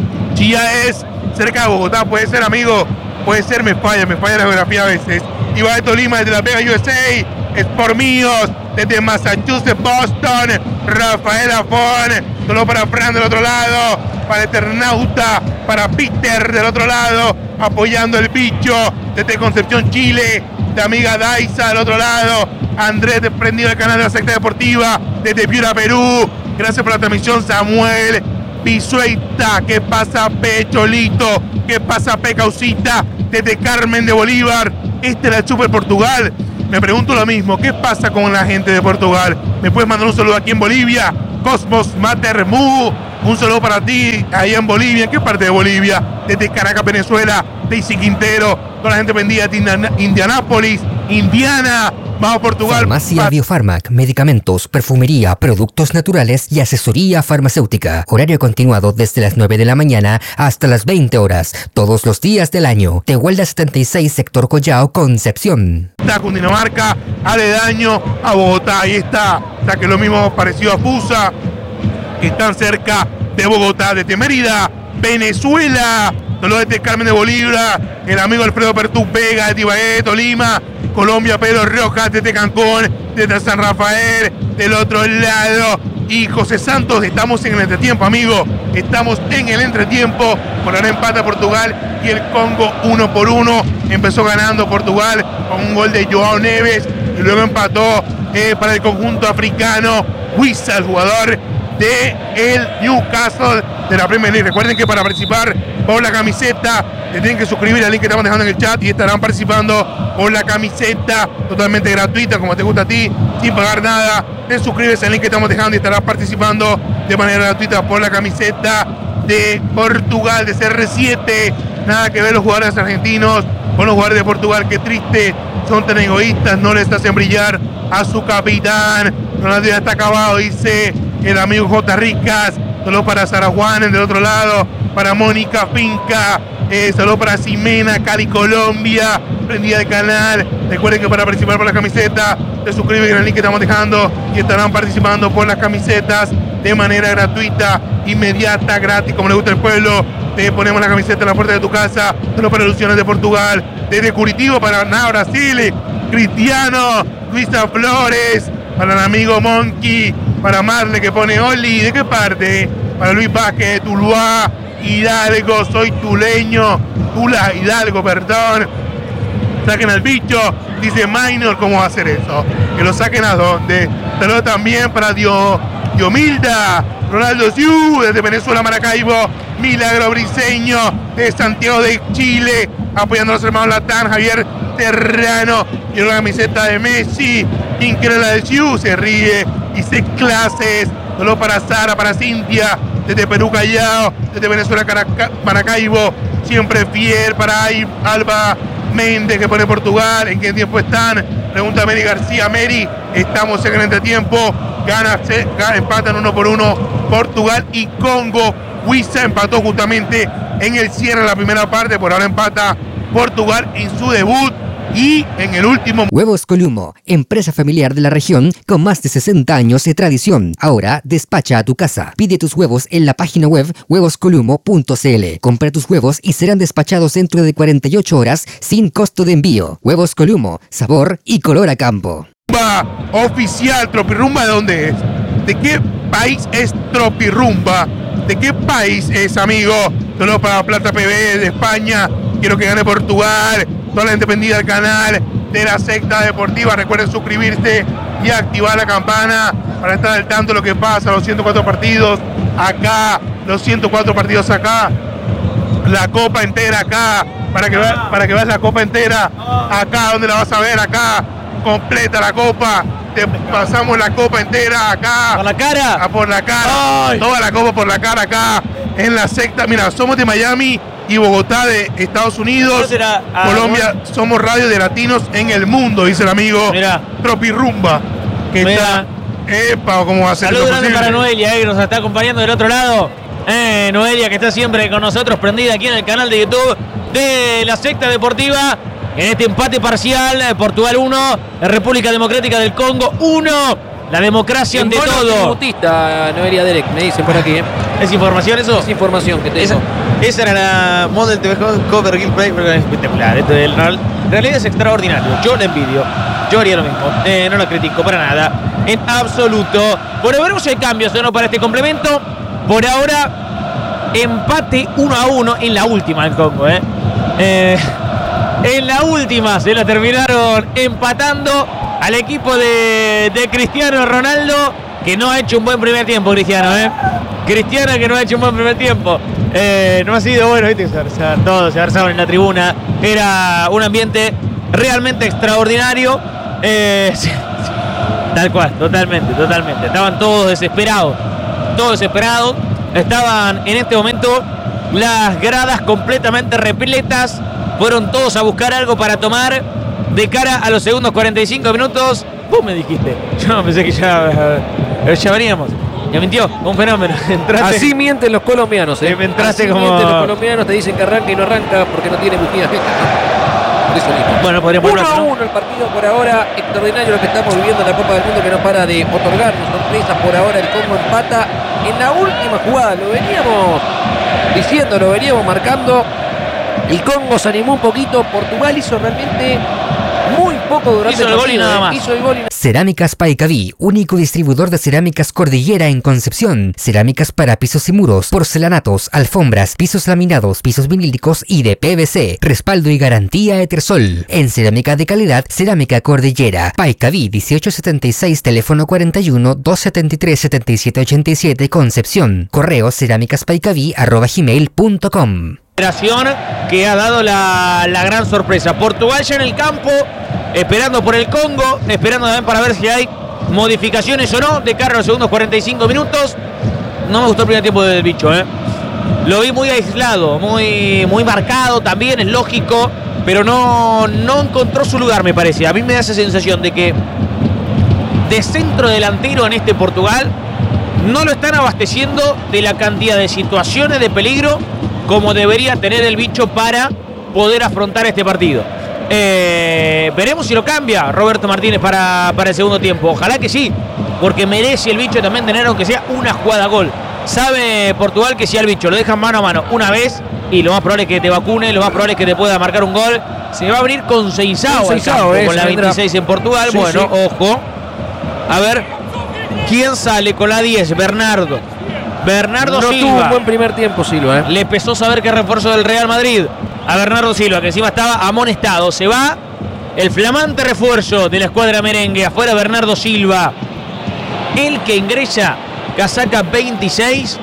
Chía es cerca de Bogotá, puede ser, amigo, puede ser, me falla, me falla la geografía a veces. Ibagué, Tolima, desde Las Vegas, U S A, Sport Míos, desde Massachusetts, Boston, Rafael Afón, solo para Fran del otro lado, para Eternauta, para Peter del otro lado, apoyando el bicho, desde Concepción, Chile, de amiga Daisa del otro lado, Andrés desprendido del canal de la Sexta Deportiva, desde Piura, Perú. Gracias por la transmisión, Samuel Pisueita. ¿Qué pasa, Pecholito? ¿Qué pasa, Pecaucita? Desde Carmen de Bolívar. Este era el Super Portugal. Me pregunto lo mismo, ¿qué pasa con la gente de Portugal? ¿Me puedes mandar un saludo aquí en Bolivia? Cosmos Matermu, un saludo para ti ahí en Bolivia. ¿En qué parte de Bolivia? Desde Caracas, Venezuela. Daisy Quintero, toda la gente prendida de Indianápolis, Indiana, Vamos Portugal. Farmacia Pa- Biofarmac, medicamentos, perfumería, productos naturales y asesoría farmacéutica. Horario continuado desde las nueve de la mañana hasta las veinte horas, todos los días del año. Tehuelda setenta y seis, sector Collao, Concepción. Está Cundinamarca, aledaño a Bogotá. Ahí está. O sea que lo mismo parecido a Fusa, que están cerca de Bogotá, desde Mérida, Venezuela. Dolores de Carmen de Bolívar, el amigo Alfredo Pertú Vega de Ibagué, Tolima, Colombia, Pedro Rojas desde Cancún, desde San Rafael, del otro lado. Y José Santos, estamos en el entretiempo, amigo. Estamos en el entretiempo. Por ahora empata Portugal y el Congo uno por uno. Empezó ganando Portugal con un gol de Joao Neves y luego empató eh, para el conjunto africano Wissa, el jugador de el Newcastle de la Premier League. Recuerden que para participar por la camiseta le tienen que suscribir al link que estamos dejando en el chat y estarán participando por la camiseta totalmente gratuita, como te gusta a ti, sin pagar nada. Te suscribes al link que estamos dejando y estarás participando de manera gratuita por la camiseta de Portugal, de C R siete. Nada que ver los jugadores argentinos con los jugadores de Portugal. Qué triste, son tan egoístas, no les hacen brillar a su capitán. Ronaldo ya está acabado, dice el amigo J. Ricas. Saludos para Sara Juanes del otro lado, para Mónica Finca, eh, saludos para Ximena, Cali, Colombia, prendida del canal. Recuerden que para participar por la camiseta, te suscriben en el link que estamos dejando y estarán participando por las camisetas de manera gratuita, inmediata, gratis, como le gusta al pueblo. Te ponemos la camiseta en la puerta de tu casa. Saludos para Ilusiones de Portugal, desde Curitiba para nada, Brasil, Cristiano, Luisa Flores, para el amigo Monkey, para Marle que pone Oli, ¿de qué parte? Para Luis Vázquez de Tuluá, Hidalgo, soy tuleño, Tula, Hidalgo, perdón. Saquen al bicho, dice Minor, ¿cómo va a hacer eso? Que lo saquen a dónde. Saludos también para Dio, Diomilda, Ronaldo Siu, desde Venezuela, Maracaibo, Milagro Briseño, de Santiago de Chile, apoyando a los hermanos Latán, Javier Serrano, y una camiseta de Messi, increíble la de Siu, se ríe, dice clases. Solo para Sara, para Cintia, desde Perú, Callao, desde Venezuela, Caraca, Maracaibo, siempre fiel para Alba Méndez, que pone Portugal. ¿En qué tiempo están? Pregunta Mary García. Mary, estamos en el entretiempo. Gana, se, gana, empatan uno por uno Portugal y Congo. Wissa empató justamente en el cierre de la primera parte. Por ahora empata Portugal en su debut. Y en el último... Huevos Columo, empresa familiar de la región con más de sesenta años de tradición. Ahora despacha a tu casa. Pide tus huevos en la página web huevos columo punto c l. Compra tus huevos y serán despachados dentro de cuarenta y ocho horas sin costo de envío. Huevos Columo, sabor y color a campo. Oficial, Tropirrumba, ¿de dónde es? ¿De qué país es Tropirrumba? ¿De qué país es, amigo? Solo para Plata P B de España. Quiero que gane Portugal. Toda la gente pendida del canal de la secta deportiva. Recuerden suscribirse y activar la campana para estar al tanto de lo que pasa. Los ciento cuatro partidos acá, los ciento cuatro partidos acá, la copa entera acá, para que veas, para que veas la copa entera acá, donde la vas a ver acá, completa la copa. Te pasamos la copa entera acá. ¿Por la cara? A por la cara. ¡Ay! Toda la copa por la cara acá en la secta. Mira, somos de Miami y Bogotá de Estados Unidos. Será, ah, Colombia, ¿no? Somos radio de latinos en el mundo, dice el amigo Mira. Tropirrumba. Que Mira. está. Epa, ¿cómo va a ser? Saludos eso grande posible? para Noelia, eh, que nos está acompañando del otro lado. Eh, Noelia, que está siempre con nosotros, prendida aquí en el canal de YouTube de la secta deportiva. En este empate parcial, eh, Portugal uno, República Democrática del Congo uno. La democracia ante todo. Autista, Noelia Derek, me dicen por aquí. ¿eh? ¿Es información eso? Es información que tengo. Esa, esa era la Model T V Cover Gameplay, espectacular. Esto del Real. En realidad es extraordinario. Yo la envidio. Yo haría lo mismo. Eh, no lo critico para nada. En absoluto. Bueno, veremos si hay cambios o no para este complemento. Por ahora, empate uno a uno en la última del Congo. ¿eh? Eh, en la última se la terminaron empatando al equipo de, de Cristiano Ronaldo, que no ha hecho un buen primer tiempo, Cristiano, ¿eh? Cristiano que no ha hecho un buen primer tiempo. Eh, no ha sido bueno, ¿viste? Se, se, todos se arzaban en la tribuna. Era un ambiente realmente extraordinario. Eh, sí, sí, tal cual, totalmente, totalmente. Estaban todos desesperados. Todos desesperados. Estaban en este momento las gradas completamente repletas. Fueron todos a buscar algo para tomar. de cara a los segundos cuarenta y cinco minutos. Vos me dijiste. Yo pensé que ya, ya veníamos. Ya mintió, un fenómeno. Entraste, así mienten los colombianos, ¿eh? Me entraste así como... mienten los colombianos, te dicen que arranca y no arranca porque no tiene bujías fijas, ¿no? Por eso mismo. Bueno, podríamos uno a hablar, ¿no? uno el partido por ahora. Extraordinario lo que estamos viviendo en la Copa del Mundo, que no para de otorgarnos sorpresas. Por ahora el Congo empata en la última jugada. Lo veníamos diciendo, lo veníamos marcando. El Congo se animó un poquito. Portugal hizo realmente muy poco durante hizo el, el gol y partido, nada ¿eh? más. Hizo el gol y... Cerámicas Paicaví, único distribuidor de cerámicas Cordillera en Concepción. Cerámicas para pisos y muros, porcelanatos, alfombras, pisos laminados, pisos vinílicos y de P V C. Respaldo y garantía Etersol. En cerámica de calidad, Cerámica Cordillera. Paicaví dieciocho setenta y seis, teléfono cuarenta y uno, doscientos setenta y tres, setenta y siete ochenta y siete, Concepción. Correo cerámicaspaicaví arroba gmail punto com. Que ha dado la, la gran sorpresa. Portugal ya en el campo, esperando por el Congo, esperando también para ver si hay modificaciones o no de cara a los segundos cuarenta y cinco minutos. No me gustó el primer tiempo del bicho, ¿eh? Lo vi muy aislado, muy, muy marcado también, es lógico, pero no, no encontró su lugar, me parece. A mí me da esa sensación de que de centro delantero en este Portugal no lo están abasteciendo de la cantidad de situaciones de peligro como debería tener el bicho para poder afrontar este partido. Eh, veremos si lo cambia Roberto Martínez para, para el segundo tiempo. Ojalá que sí, porque merece el bicho también tener, aunque sea una jugada gol. Sabe Portugal que si al bicho lo dejan mano a mano una vez, y lo más probable es que te vacune, lo más probable es que te pueda marcar un gol, se va a abrir con Seinsao al campo, eh, con la veintiséis en Portugal. Sí, bueno, sí. Ojo. A ver, ¿quién sale con la diez? Bernardo. Bernardo no Silva. Tuvo un buen primer tiempo Silva, ¿eh? Le pesó saber que refuerzo del Real Madrid a Bernardo Silva, que encima estaba amonestado. Se va el flamante refuerzo de la escuadra merengue. Afuera Bernardo Silva. El que ingresa, casaca veintiséis,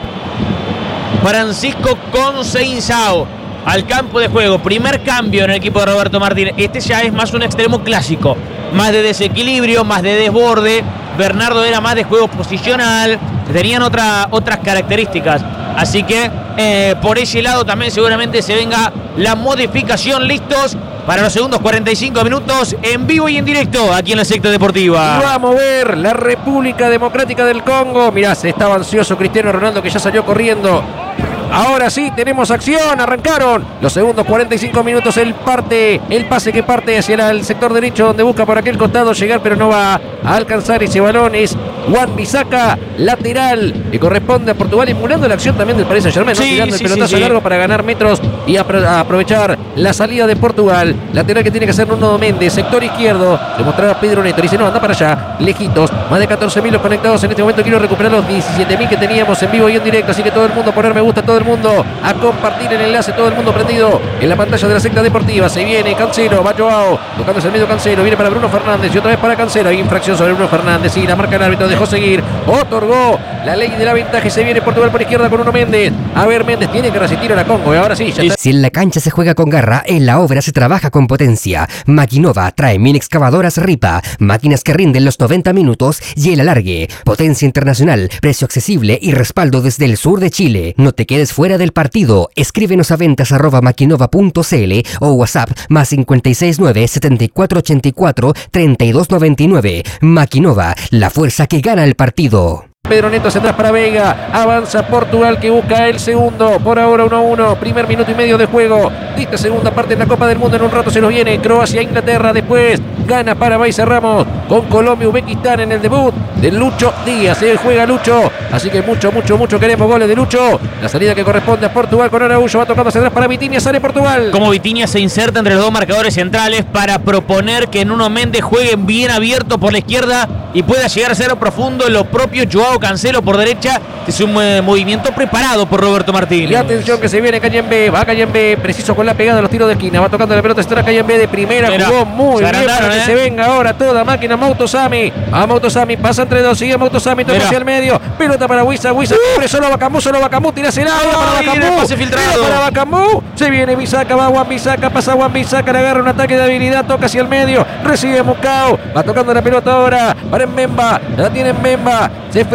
Francisco Conceição al campo de juego. Primer cambio en el equipo de Roberto Martínez. Este ya es más un extremo clásico. Más de desequilibrio, más de desborde. Bernardo era más de juego posicional. Tenían otra, otras características. Así que eh, por ese lado también seguramente se venga la modificación. Listos para los segundos cuarenta y cinco minutos en vivo y en directo aquí en la secta deportiva. Y va a mover la República Democrática del Congo. Mirá, se estaba ansioso Cristiano Ronaldo, que ya salió corriendo. Ahora sí, tenemos acción, arrancaron los segundos cuarenta y cinco minutos, el parte, el pase que parte hacia el sector derecho, donde busca por aquel costado llegar, pero no va a alcanzar ese balón. Es Wan-Bissaka, lateral, que corresponde a Portugal, emulando la acción también del Paris Saint-Germain, sí, ¿no? Tirando sí, el pelotazo sí, sí. largo para ganar metros y apro aprovechar la salida de Portugal. Lateral que tiene que hacer Nuno Méndez, sector izquierdo, demostrar a Pedro Neto, dice no, anda para allá, lejitos, más de catorce mil los conectados en este momento. Quiero recuperar los diecisiete mil que teníamos en vivo y en directo, así que todo el mundo poner me gusta, todo el mundo a compartir el enlace, todo el mundo prendido en la pantalla de la secta deportiva. Se viene Cancelo, va Joao, tocándose el medio Cancelo, viene para Bruno Fernández y otra vez para Cancelo. Hay infracción sobre Bruno Fernández y la marca el árbitro, dejó seguir, otorgó la ley de la ventaja y se viene Portugal por izquierda con Nuno Méndez. A ver, Méndez tiene que resistir a la Congo y ahora sí, ya está. Si en la cancha se juega con garra, en la obra se trabaja con potencia. Maquinova trae mini excavadoras Ripa, máquinas que rinden los noventa minutos y el alargue. Potencia internacional, precio accesible y respaldo desde el sur de Chile. No te quedes fuera del partido. Escríbenos a ventas arroba maquinova punto cl o WhatsApp más cinco seis nueve, setenta y cuatro ochenta y cuatro, treinta y dos noventa y nueve. Maquinova, la fuerza que gana el partido. Pedro Neto hacia atrás para Vega, avanza Portugal que busca el segundo, por ahora uno a uno, primer minuto y medio de juego de esta segunda parte en la Copa del Mundo. En un rato se nos viene Croacia, Inglaterra, después gana Paraguay, cerramos con Colombia, Uzbekistán en el debut de Lucho Díaz, se juega Lucho, así que mucho, mucho, mucho queremos goles de Lucho. La salida que corresponde a Portugal con Araújo, va tocando hacia atrás para Vitinha, sale Portugal. Como Vitinha se inserta entre los dos marcadores centrales para proponer que Nuno Méndez juegue bien abierto por la izquierda y pueda llegar a cero profundo. Lo propio Joao Cancelo por derecha. Es un eh, movimiento preparado por Roberto Martínez. Y atención que se viene Cayembe, va Cayembe, preciso con la pegada de los tiros de esquina, va tocando la pelota, está Cayembe de primera, Mira, jugó muy bien para que eh. se venga ahora toda máquina. Mautosami, a Mautosami, pasa entre dos, sigue Mautosami, toca hacia el medio, pelota para Wisa, Wisa, uh. solo Bacambú, solo Bacambú, tira el área para Bacambú, pase filtrado para Bacambú, se viene Bissaka, va Wan-Bissaka, pasa Wan-Bissaka, le agarra un ataque de habilidad, toca hacia el medio, recibe Mucao, va tocando la pelota ahora para Mbemba, la tiene Mbemba, se frena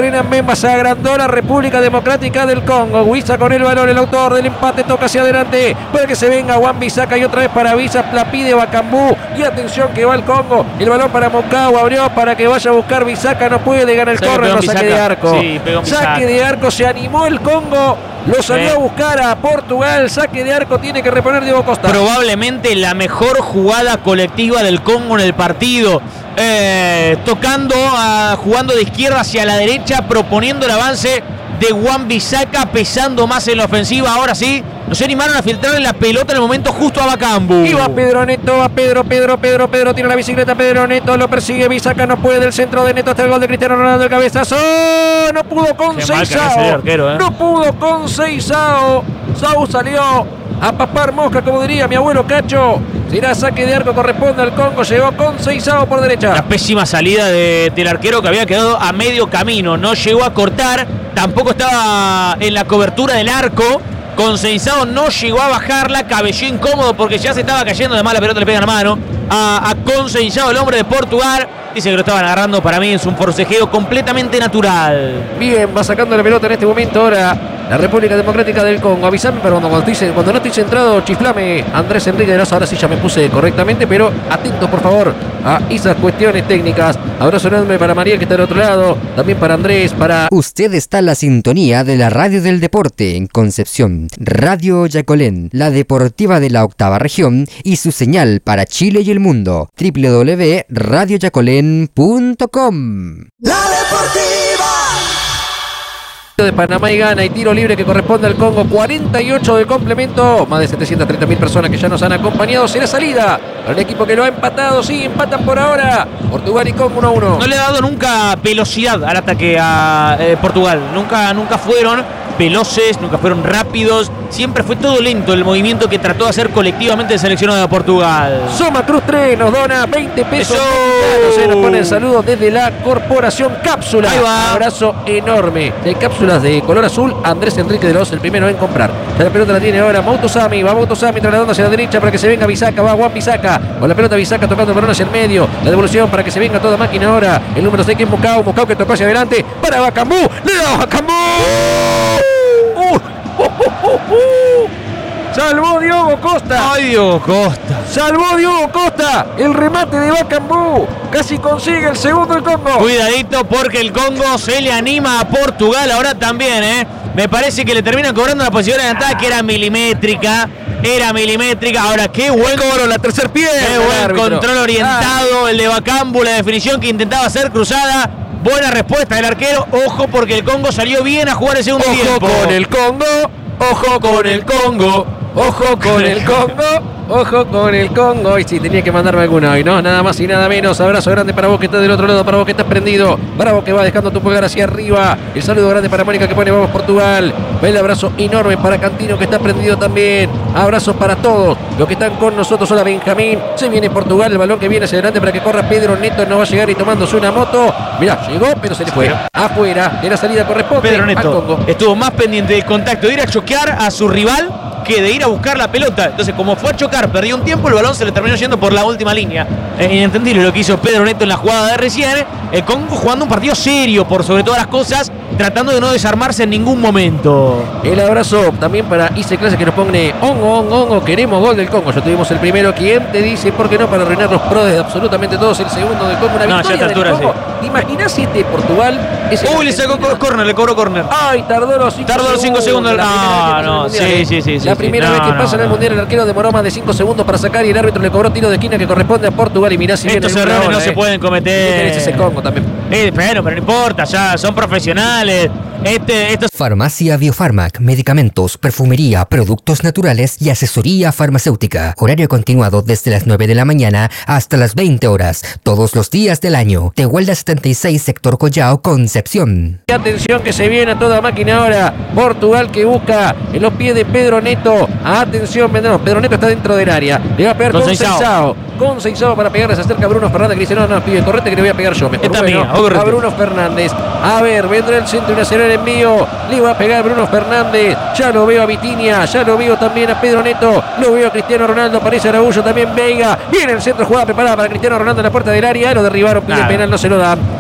Renan Memba se agrandó la República Democrática del Congo. Huiza con el balón, el autor del empate toca hacia adelante para que se venga Wan-Bissaka y otra vez para Visa, la pide Bakambu y atención que va el Congo, el balón para Mocao, abrió para que vaya a buscar Bissaka, no puede ganar el córner, no saque de arco. Sí, saque de arco, se animó el Congo. Lo salió eh. a buscar a Portugal. Saque de arco tiene que reponer Diego Costa. Probablemente la mejor jugada colectiva del Congo en el partido. Eh, tocando, a, jugando de izquierda hacia la derecha, proponiendo el avance de Wan-Bissaka, pesando más en la ofensiva. Ahora sí, no se animaron a filtrarle la pelota en el momento justo a Bakambu. Y va Pedro Neto, va Pedro, Pedro, Pedro, Pedro, tiene la bicicleta, Pedro Neto, lo persigue Bissaka, no puede, el centro de Neto hasta el gol de Cristiano Ronaldo, el cabezazo, no pudo con Seisao, ¿eh? no pudo con Seisao, Sau salió a papar mosca, como diría mi abuelo Cacho. Será saque de arco, corresponde al Congo, llegó con Seisao por derecha. La pésima salida de, del arquero que había quedado a medio camino, no llegó a cortar, tampoco estaba en la cobertura del arco. Con Seisao no llegó a bajarla, cabelló incómodo porque ya se estaba cayendo, además la pelota le pega en la mano a, a Conceição, el hombre de Portugal. Dice que lo estaban agarrando, para mí es un forcejeo completamente natural. Bien, va sacando la pelota en este momento ahora la República Democrática del Congo. Avisame, pero cuando, cuando, cuando no estoy centrado, chiflame, Andrés Enrique de Lazo. Ahora sí ya me puse correctamente, pero atento por favor a esas cuestiones técnicas. Abrazo enorme para María que está del otro lado, también para Andrés, para... Usted está en la sintonía de la Radio del Deporte en Concepción, Radio Yacolén, la deportiva de la octava región y su señal para Chile y el mundo, doble u doble u doble u punto radio yacolén punto com. La Deportiva de Panamá y gana y tiro libre que corresponde al Congo, cuarenta y ocho del complemento, más de setecientas treinta mil personas que ya nos han acompañado. Será salida para el equipo que lo ha empatado, sí, empatan por ahora Portugal y Congo uno a uno. No le ha dado nunca velocidad al ataque a eh, Portugal, nunca, nunca fueron veloces, nunca fueron rápidos, siempre fue todo lento el movimiento que trató de hacer colectivamente el seleccionado de Portugal. Soma Cruz tres nos dona veinte pesos mexicanos, se nos pone el saludo desde la Corporación Cápsula. Ahí va. Abrazo enorme. De cápsulas de color azul, Andrés Enrique de los el primero en comprar. Ya la pelota la tiene ahora Moutosami, va Moutosami trasladando hacia la derecha para que se venga Bissaka, va Wan-Bissaka, con la pelota Bissaka tocando el balón hacia el medio, la devolución para que se venga toda máquina ahora, el número seis que es Mocao, Mocao que tocó hacia adelante, para Bakambu, le da Bakambu. Uh, uh, uh, uh, uh. Salvó Diogo Costa. Ay, Diogo Costa. Salvó Diogo Costa. El remate de Bakambu. Casi consigue el segundo el Congo. Cuidadito porque el Congo se le anima a Portugal ahora también, ¿eh? Me parece que le terminan cobrando la posición de ataque. Era milimétrica. Era milimétrica. Ahora, qué buen cobro, la tercer pie. Qué buen control orientado. El de Bakambu, la definición que intentaba hacer cruzada. Buena respuesta del arquero. Ojo porque el Congo salió bien a jugar el segundo Ojo tiempo. Ojo con el Congo. Ojo con el Congo. Ojo con el Congo. Ojo con el Congo. Y si tenía que mandarme alguna hoy, ¿no? Nada más y nada menos. Abrazo grande para vos que estás del otro lado. Para vos que estás prendido. Para vos que va dejando tu pulgar hacia arriba. El saludo grande para Mónica que pone vamos Portugal. El abrazo enorme para Cantino que está prendido también. Abrazos para todos los que están con nosotros. Hola Benjamín. Se viene Portugal. El balón que viene hacia adelante para que corra Pedro Neto. No va a llegar y tomándose una moto. Mirá, llegó, pero se le fue. Afuera. De la salida corresponde Pedro al Neto Congo. estuvo más pendiente del contacto de ir a choquear a su rival que de ir a buscar la pelota. Entonces, como fue a chocar, perdió un tiempo, el balón se le terminó yendo por la última línea. Es inentendible lo que hizo Pedro Neto en la jugada de recién. El Congo jugando un partido serio, por sobre todas las cosas, tratando de no desarmarse en ningún momento. El abrazo también para Ice Clase que nos pone ongo, ongo, ongo, queremos gol del Congo. Ya tuvimos el primero. ¿Quién te dice por qué no para arruinar los pros de absolutamente todos? El segundo del Congo, una No, victoria ya a esta altura, del Congo. ¿Te imaginás si este Portugal es Uy, le sacó córner, le cobró córner. Ay, tardó los cinco Tardó los cinco segundos. La Ah, primera vez que no, pasa en el sí, Mundial, sí, sí, La sí, primera sí. vez No, que no, pasa en el no. Mundial, el arquero demoró más de cinco segundos para sacar y el árbitro le cobró tiro de esquina que corresponde a Portugal. Y mirá si viene Estos el errores ahora, no se eh. pueden cometer. Ese es el Congo también. Eh, pero, pero no importa, ya son profesionales. Este, estos Farmacia Biofarmac, medicamentos, perfumería, productos naturales y asesoría farmacéutica. Horario continuado desde las nueve de la mañana hasta las veinte horas, todos los días del año. Tehuelda setenta y seis, sector Collao, Concepción. Y atención que se viene a toda máquina ahora. Portugal que busca en los pies de Pedro Neto. Atención, vendremos. Pedro Neto está dentro del área. Le va a pegar con Seisao. Con Seisao para pegarle. Se acerca Bruno Fernández que dice: No, no, pibe, correte que le voy a pegar yo. Mejor. Esta Bueno, mía, correte. a Bruno Fernández. A ver, vendrá el centro y nacional envío. Le va a pegar Bruno Fernández. Ya lo veo a Vitinia. Ya lo veo también a Pedro Neto. Lo veo a Cristiano Ronaldo. Aparece Araújo también. Veiga. Viene el centro. Jugada preparada para Cristiano Ronaldo en la puerta del área. Lo derribaron. Pide Nada. penal. No se lo dan.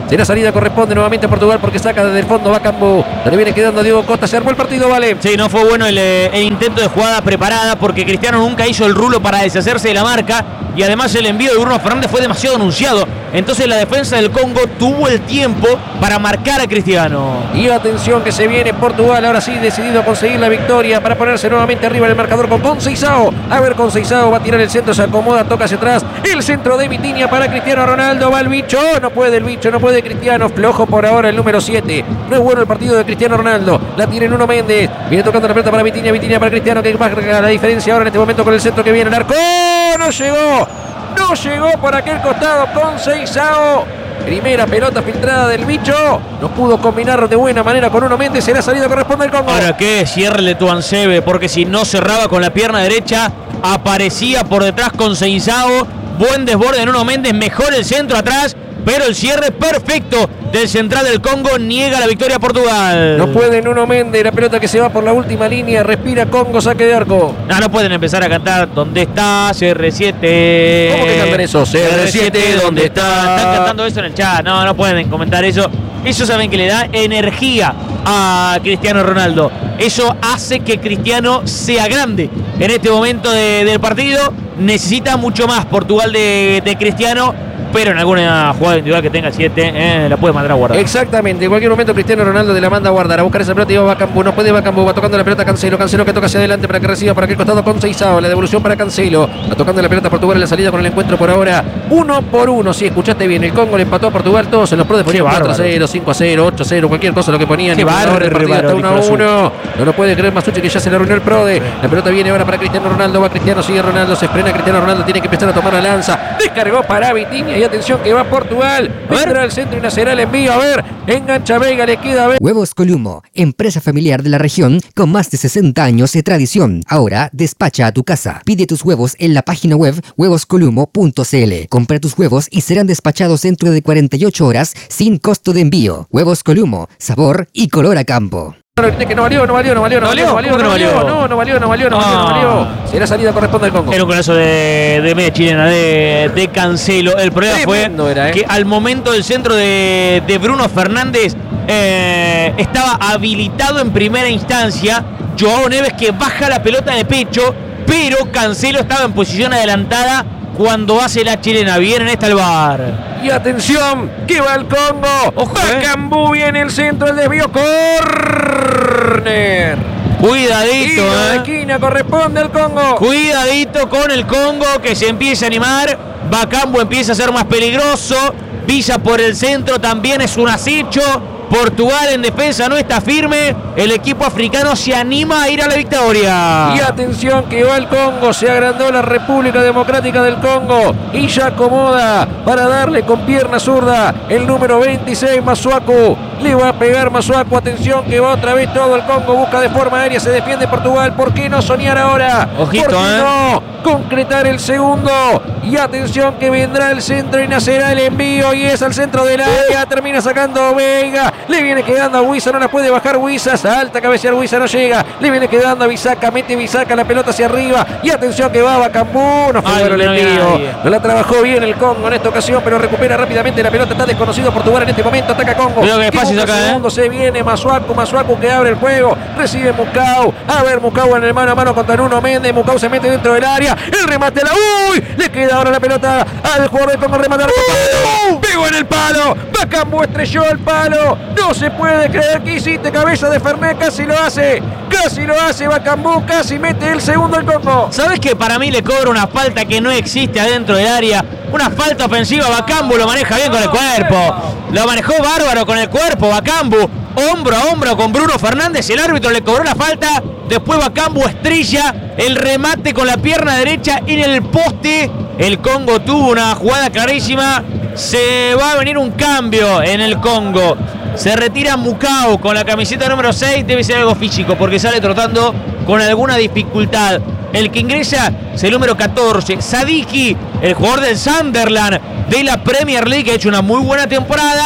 Será salida, corresponde nuevamente a Portugal porque saca desde el fondo Bakambu. Le viene quedando Diego Costa. Se armó el partido, vale. Sí, no fue bueno el, el intento de jugada preparada porque Cristiano nunca hizo el rulo para deshacerse de la marca y además el envío de Bruno Fernández fue demasiado anunciado. Entonces la defensa del Congo tuvo el tiempo para marcar a Cristiano. Y atención que se viene Portugal, ahora sí decidido a conseguir la victoria para ponerse nuevamente arriba en el marcador con Conceição. A ver, Conceição va a tirar el centro, se acomoda, toca hacia atrás. El centro de Vitinha para Cristiano Ronaldo. Va el bicho, no puede el bicho, no puede Cristiano. Flojo por ahora el número siete. No es bueno el partido de Cristiano Ronaldo. La tiene Nuno Méndez. Viene tocando la pelota para Vitinha, Vitinha para Cristiano, que marca la diferencia ahora en este momento con el centro que viene el arco. No llegó. No llegó por aquel costado Conceição. Primera pelota filtrada del bicho. No pudo combinar de buena manera con Nuno Méndez. Será salida, corresponde al Congo. Ahora que cierre Tuansebe, porque si no cerraba con la pierna derecha, aparecía por detrás Conceição. Buen desborde de Nuno Méndez, mejor el centro atrás, pero el cierre perfecto del central del Congo niega la victoria a Portugal. No puede Nuno Méndez, la pelota que se va por la última línea, respira Congo, saque de arco. No, no pueden empezar a cantar ¿dónde está C R siete? ¿Cómo que cantan eso? C R siete, ¿dónde está? Están cantando eso en el chat, no, no pueden comentar eso. Eso saben que le da energía a Cristiano Ronaldo. Eso hace que Cristiano sea grande en este momento de, del partido. Necesita mucho más Portugal de, de Cristiano, pero en alguna jugada individual que tenga siete, eh, la puede mandar a guardar. Exactamente, en cualquier momento Cristiano Ronaldo de la manda a guardar, a buscar esa pelota y va Bakambu, no puede Bakambu, va tocando la pelota Cancelo, Cancelo que toca hacia adelante para que reciba por aquel costado Conceição, la devolución para Cancelo, va tocando la pelota Portugal en la salida con el encuentro por ahora, uno por uno, si escuchaste bien, el Congo le empató a Portugal, todos en los pros ponían cuatro a cero, cinco a cero, ocho a cero, cualquier cosa lo que ponían, Qué bárbaro, el partido está uno a uno, no lo puede creer Masucci que ya se le arruinó el Prode, la pelota viene ahora para Cristiano Ronaldo, va Cristiano, sigue Ronaldo, se frena Cristiano Ronaldo, tiene que empezar a tomar la lanza, descargó para Vitinha y atención que va Portugal, vendrá el centro y nacerá el envío, a ver, engancha Veiga, le queda a ver. Huevos Columo, empresa familiar de la región con más de sesenta años de tradición. Ahora despacha a tu casa. Pide tus huevos en la página web huevos columo punto c l. Compra tus huevos y serán despachados dentro de cuarenta y ocho horas sin costo de envío. Huevos Columo, sabor y color a campo. Que no valió, no valió, no valió, no valió, no valió, no valió, no, no valió, no valió, no valió, no valió. Será salida, corresponde al Congo. Era un golazo de, de media chilena de, de Cancelo. El problema Tremendo fue era, ¿eh? que al momento del centro de, de Bruno Fernández eh, estaba habilitado en primera instancia Joao Neves, que baja la pelota de pecho, pero Cancelo estaba en posición adelantada cuando hace la chilena. Bien en esta el V A R. Y atención, que va el Congo. Ojo, eh. Bakambu viene el centro, el desvío, córner. Cuidadito, Tiro de eh. esquina, corresponde al Congo. Cuidadito con el Congo, que se empieza a animar. Bakambu empieza a ser más peligroso. Villa por el centro también es un acecho. Portugal en defensa no está firme. El equipo africano se anima a ir a la victoria. Y atención que va el Congo. Se agrandó la República Democrática del Congo. Y ya acomoda para darle con pierna zurda el número veintiséis, Masuaku. Le va a pegar Masuaku. Atención que va otra vez todo el Congo. Busca de forma aérea. Se defiende Portugal. ¿Por qué no soñar ahora? Ojito, ¿Por qué eh. no concretar el segundo? Y atención que vendrá el centro y nacerá el envío. Y es al centro del área. Termina sacando Veiga. Le viene quedando a Huiza, no la puede bajar Huiza, salta a cabecear Huiza, no llega. Le viene quedando a Bisaca, mete Bisaca la pelota hacia arriba. Y atención que va Bakambu, no fue Ay, bueno el no había envío. nadie. No la trabajó bien el Congo en esta ocasión, pero recupera rápidamente la pelota. Está desconocido Portugal en este momento, ataca Congo. Cuidado que despacio Busca saca, ¿eh? segundo, se viene Masuaku, Masuaku que abre el juego. Recibe Mukau. A ver, Mukau en el mano a mano contra Nuno Méndez. Mukau se mete dentro del área. El remate a la. ¡Uy! Le queda ahora la pelota al jugador de Congo. Remate. ¡Uh! Pegó en el palo. Bakambu estrelló el palo. No se puede creer que hiciste, cabeza de Fernet. Casi lo hace. Casi lo hace Bakambu. Casi mete el segundo al Congo. ¿Sabes que para mí le cobra una falta que no existe adentro del área? Una falta ofensiva. Bakambu lo maneja bien con el cuerpo. Lo manejó bárbaro con el cuerpo Bakambu. Hombro a hombro con Bruno Fernández. El árbitro le cobró la falta. Después Bakambu estrella el remate con la pierna derecha en el poste. El Congo tuvo una jugada clarísima. Se va a venir un cambio en el Congo. Se retira Mukau con la camiseta número seis. Debe ser algo físico porque sale trotando con alguna dificultad. El que ingresa es el número catorce, Sadiki, el jugador del Sunderland de la Premier League, que ha hecho una muy buena temporada.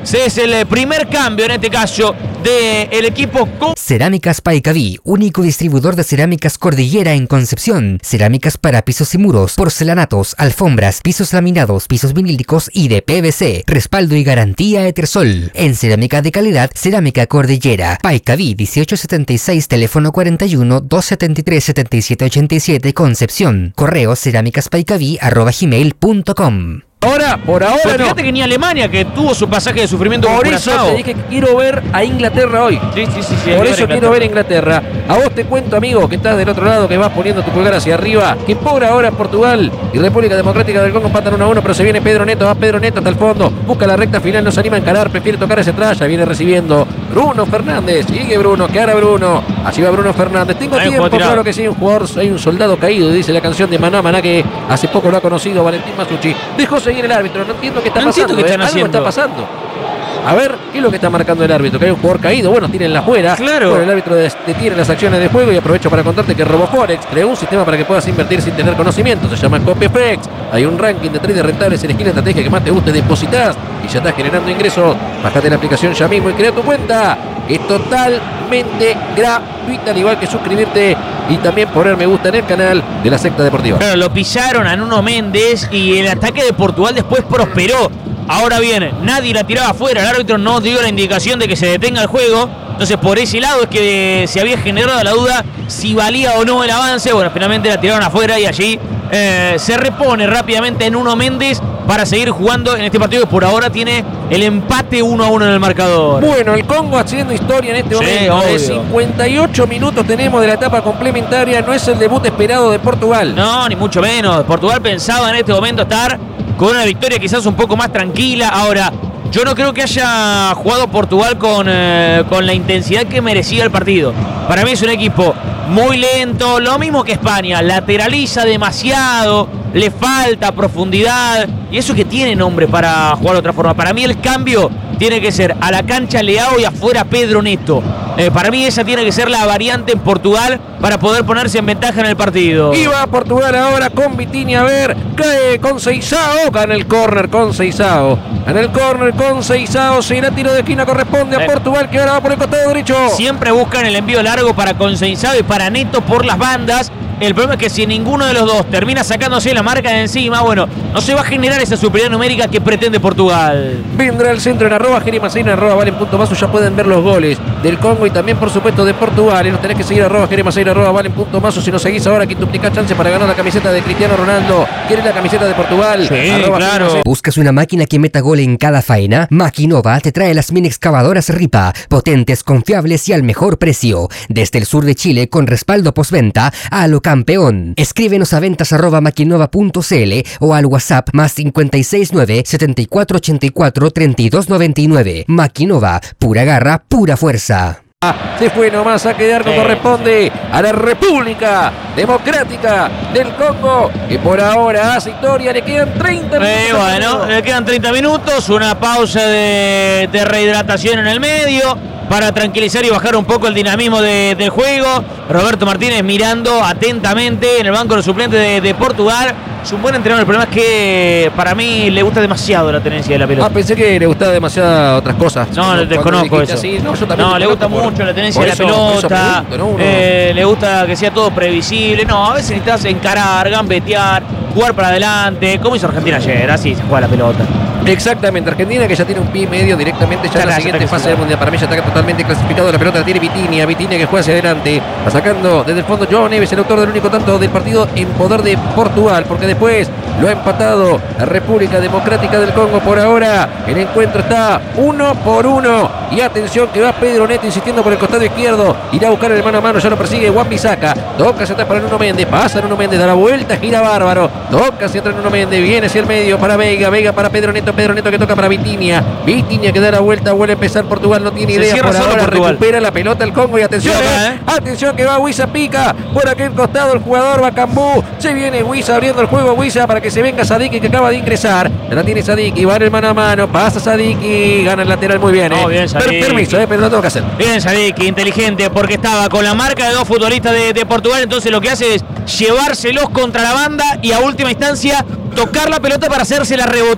es el primer cambio en este caso del equipo con... Cerámicas Paicaví, único distribuidor de cerámicas Cordillera en Concepción. Cerámicas para pisos y muros, porcelanatos, alfombras, pisos laminados, pisos vinílicos y de P V C. Respaldo y garantía Etersol. En cerámica de calidad, Cerámica Cordillera. Paicaví dieciocho setenta y seis, teléfono cuarenta y uno, doscientos setenta y tres, setenta y siete ochenta y siete, Concepción. Correo cerámicaspaicaví arroba gmail punto com. Ahora, por ahora Pero no. fíjate que ni Alemania, que tuvo su pasaje de sufrimiento Por con eso Curazao. te dije que quiero ver a Inglaterra hoy. Sí, sí, sí, sí, Por hay que eso ver quiero ver a Inglaterra. A vos te cuento, amigo, que estás del otro lado, que vas poniendo tu pulgar hacia arriba, que por ahora Portugal y República Democrática del Congo empatan uno a uno, pero se viene Pedro Neto, va Pedro Neto hasta el fondo, busca la recta final, no se anima a encarar, prefiere tocar ese atrás, ya viene recibiendo Bruno Fernández, sigue Bruno, que ahora Bruno, allí va Bruno Fernández, tengo Ahí tiempo, puedo tirar. claro que sí, un jugador, hay un soldado caído, dice la canción de Maná Maná, que hace poco lo ha conocido Valentín Masucci, dejó seguir el árbitro, no entiendo qué está No entiendo pasando, qué ¿eh? están Algo haciendo. está pasando. A ver, ¿qué es lo que está marcando el árbitro? Que hay un jugador caído, bueno, tírenla afuera. Claro. Bueno, el árbitro des- detiene las acciones de juego y aprovecho para contarte que RoboForex creó un sistema para que puedas invertir sin tener conocimiento. Se llama CopyFX. Hay un ranking de trades rentables, elegí la estrategia que más te guste, depositas y ya estás generando ingresos. Bájate la aplicación ya mismo y crea tu cuenta. Es totalmente gratuita, al igual que suscribirte y también poner me gusta en el canal de la Secta Deportiva. Claro, lo pillaron a Nuno Méndez y el ataque de Portugal después prosperó. Ahora bien, nadie la tiraba afuera, el árbitro no dio la indicación de que se detenga el juego. Entonces por ese lado es que se había generado la duda si valía o no el avance. Bueno, finalmente la tiraron afuera y allí eh, se repone rápidamente Nuno Méndez para seguir jugando en este partido que por ahora tiene el empate uno a uno en el marcador. Bueno, el Congo haciendo historia en este Sí, momento. obvio. De cincuenta y ocho minutos tenemos de la etapa complementaria. No es el debut esperado de Portugal. No, ni mucho menos. Portugal pensaba en este momento estar con una victoria quizás un poco más tranquila. Ahora, yo no creo que haya jugado Portugal con, eh, con la intensidad que merecía el partido. Para mí es un equipo muy lento, lo mismo que España, lateraliza demasiado, le falta profundidad, y eso que tiene nombre para jugar de otra forma. Para mí el cambio tiene que ser a la cancha Leao y afuera Pedro Neto. Eh, para mí esa tiene que ser la variante en Portugal para poder ponerse en ventaja en el partido. Y va a Portugal ahora con Vitinha, a ver, cae con Seisao, gana el córner con Seisao. Gana el córner con Seisao, será tiro de esquina, corresponde a Eh. Portugal, que ahora va por el costado derecho. Siempre buscan el envío largo para Consensado y para Neto por las bandas. El problema es que si ninguno de los dos termina sacándose la marca de encima, bueno, no se va a generar esa superioridad numérica que pretende Portugal. Vendrá el centro en arroba Jeremacena, arroba Valen.masu, ya pueden ver los goles del Congo y también por supuesto de Portugal. Y nos tenés que seguir arroba Jeremacena, arroba Valen.masu. Si nos seguís ahora, quintuplicás chance para ganar la camiseta de Cristiano Ronaldo. ¿Quieres la camiseta de Portugal? Sí, Arroba claro. Jeremacena. ¿Buscas una máquina que meta gol en cada faena? Maquinova te trae las mini excavadoras Ripa, potentes, confiables y al mejor precio. Desde el sur de Chile con respaldo postventa a lo campeón. Escríbenos a ventas arroba maquinova punto cl o al WhatsApp más cinco seis nueve, setenta y cuatro ochenta y cuatro, treinta y dos noventa y nueve. Maquinova, pura garra, pura fuerza. Se fue nomás a quedar como Sí, corresponde a la República Democrática del Congo, que por ahora hace historia. Le quedan treinta minutos. Eh, bueno, le quedan treinta minutos, una pausa de, de rehidratación en el medio para tranquilizar y bajar un poco el dinamismo de- del juego. Roberto Martínez mirando atentamente en el banco de los suplentes de, de Portugal. Es un buen entrenador, el problema es que para mí le gusta demasiado la tenencia de la pelota. Ah, pensé que le gustaba demasiadas otras cosas. No, Cuando desconozco dijiste eso. así, no, yo también No, le gusta desconozco por- mucho la tenencia por de la eso- por eso pelota. pregunto, ¿no? Uno- eh, le gusta que sea todo previsible. No, a veces necesitas encarar, gambetear, jugar para adelante. Como hizo Argentina ayer, así se juega la pelota. Exactamente, Argentina que ya tiene un pie y medio directamente ya Ya en la está, siguiente ya está fase del Mundial. Para mí ya está totalmente clasificado, la pelota la tiene Vitinha, Vitinha que juega hacia adelante, va sacando desde el fondo Joao Neves, el autor del único tanto del partido en poder de Portugal, porque después lo ha empatado la República Democrática del Congo. Por ahora el encuentro está uno por uno y atención que va Pedro Neto insistiendo por el costado izquierdo, irá a buscar el mano a mano, ya lo persigue Juan Bisaca, toca hacia atrás para Nuno Méndez, pasa Nuno Méndez, da la vuelta, gira bárbaro, toca hacia atrás Nuno Méndez, viene hacia el medio para Veiga, Veiga para Pedro Neto, Pedro Neto que toca para Vitinha, Vitinha que da la vuelta, vuelve a empezar Portugal, no tiene Se idea cierra por solo ahora, Portugal. recupera la pelota el Congo y atención, Sí, eh, eh. atención que va Huiza pica, por aquel costado el jugador Bacambú, se viene Huiza abriendo el juego, Huiza para que se venga Sadiki que acaba de ingresar, ya la tiene Sadiki, va en el mano a mano, pasa Sadiki, gana el lateral muy bien, No, eh. bien, Sadiki. Per- permiso, eh, pero no tengo que hacer. Bien, Sadik, inteligente, porque estaba con la marca de dos futbolistas de, de Portugal, entonces lo que hace es llevárselos contra la banda y a última instancia tocar la pelota para hacérsela rebotar.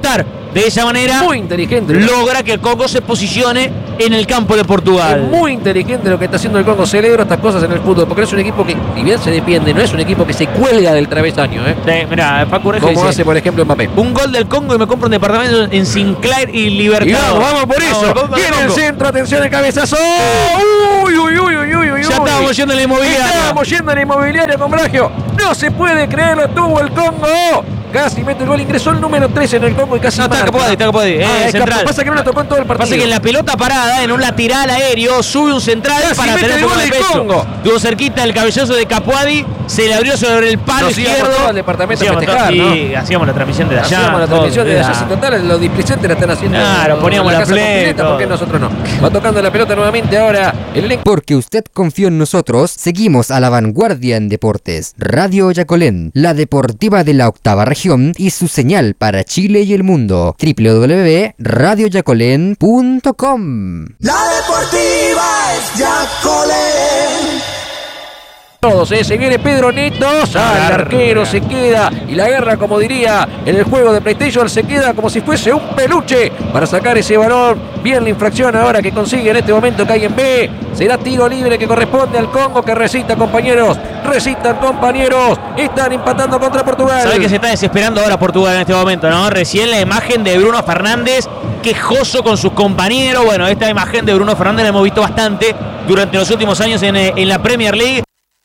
De esa manera Muy inteligente. logra que el Congo se posicione en el campo de Portugal. Es muy inteligente lo que está haciendo el Congo. Celebro estas cosas en el fútbol, porque es un equipo que, si bien se defiende, no es un equipo que se cuelga del travesaño, ¿eh? Sí, mirá, Paco Ureja Como dice, hace, por ejemplo, Mbappé. un gol del Congo y me compro un departamento en Sinclair y Y Libertador. vamos, vamos por Vamos, eso. Congo, Viene el Congo. centro, atención, el cabezazo. Uy, uy, uy, uy, uy, uy. Ya estábamos yendo a la inmobiliaria. Estábamos yendo a la inmobiliaria con Bragio. No se puede creerlo, tuvo el Congo. Casi mete el gol, ingresó el número tres en el Congo y casi No, está marca. Capodí, está Capodí, eh, Ah, es central. Capodí. Pasa que no la tocó en todo el partido. Pasa que en la pelota parada, en un lateral aéreo, sube un central Casi para mete tener el un poco gol de del pecho. Congo. Tuvo cerquita el cabezazo de Capuadi, se le abrió sobre el palo Nos íbamos izquierdo. todos al departamento a Hacíamos festejar, todo- ¿no? y hacíamos la transmisión de allá. Hacíamos la todo, transmisión de allá, era- si total, los displicentes la están haciendo. Claro, en poníamos la casa play, completa, todo. ¿por qué nosotros no? Va tocando la pelota nuevamente ahora el elenco. Porque usted confió en nosotros, seguimos a la vanguardia en deportes. Radio Yacolén, la deportiva de la octava región y su señal para Chile y el mundo. doble u doble u doble punto radio yacolén punto com. La deportiva es Yacolén. Todos, ¿eh? Se viene Pedro Neto, sale el arquero, se queda y la guerra, como diría en el juego de PlayStation, se queda como si fuese un peluche para sacar ese balón. Bien la infracción ahora que consigue en este momento que hay en B. Será tiro libre que corresponde al Congo, que recita, compañeros. Recitan, compañeros. Están empatando contra Portugal. ¿Sabe que se está desesperando ahora Portugal en este momento, no? Recién la imagen de Bruno Fernández, quejoso con sus compañeros. Bueno, esta imagen de Bruno Fernández la hemos visto bastante durante los últimos años en, en la Premier League.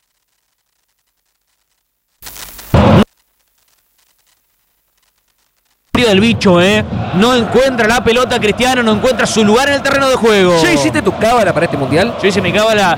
Del bicho, ¿eh? No encuentra la pelota Cristiano, no encuentra su lugar en el terreno de juego. ¿Ya hiciste tu cábala para este mundial? Yo hice mi cábala.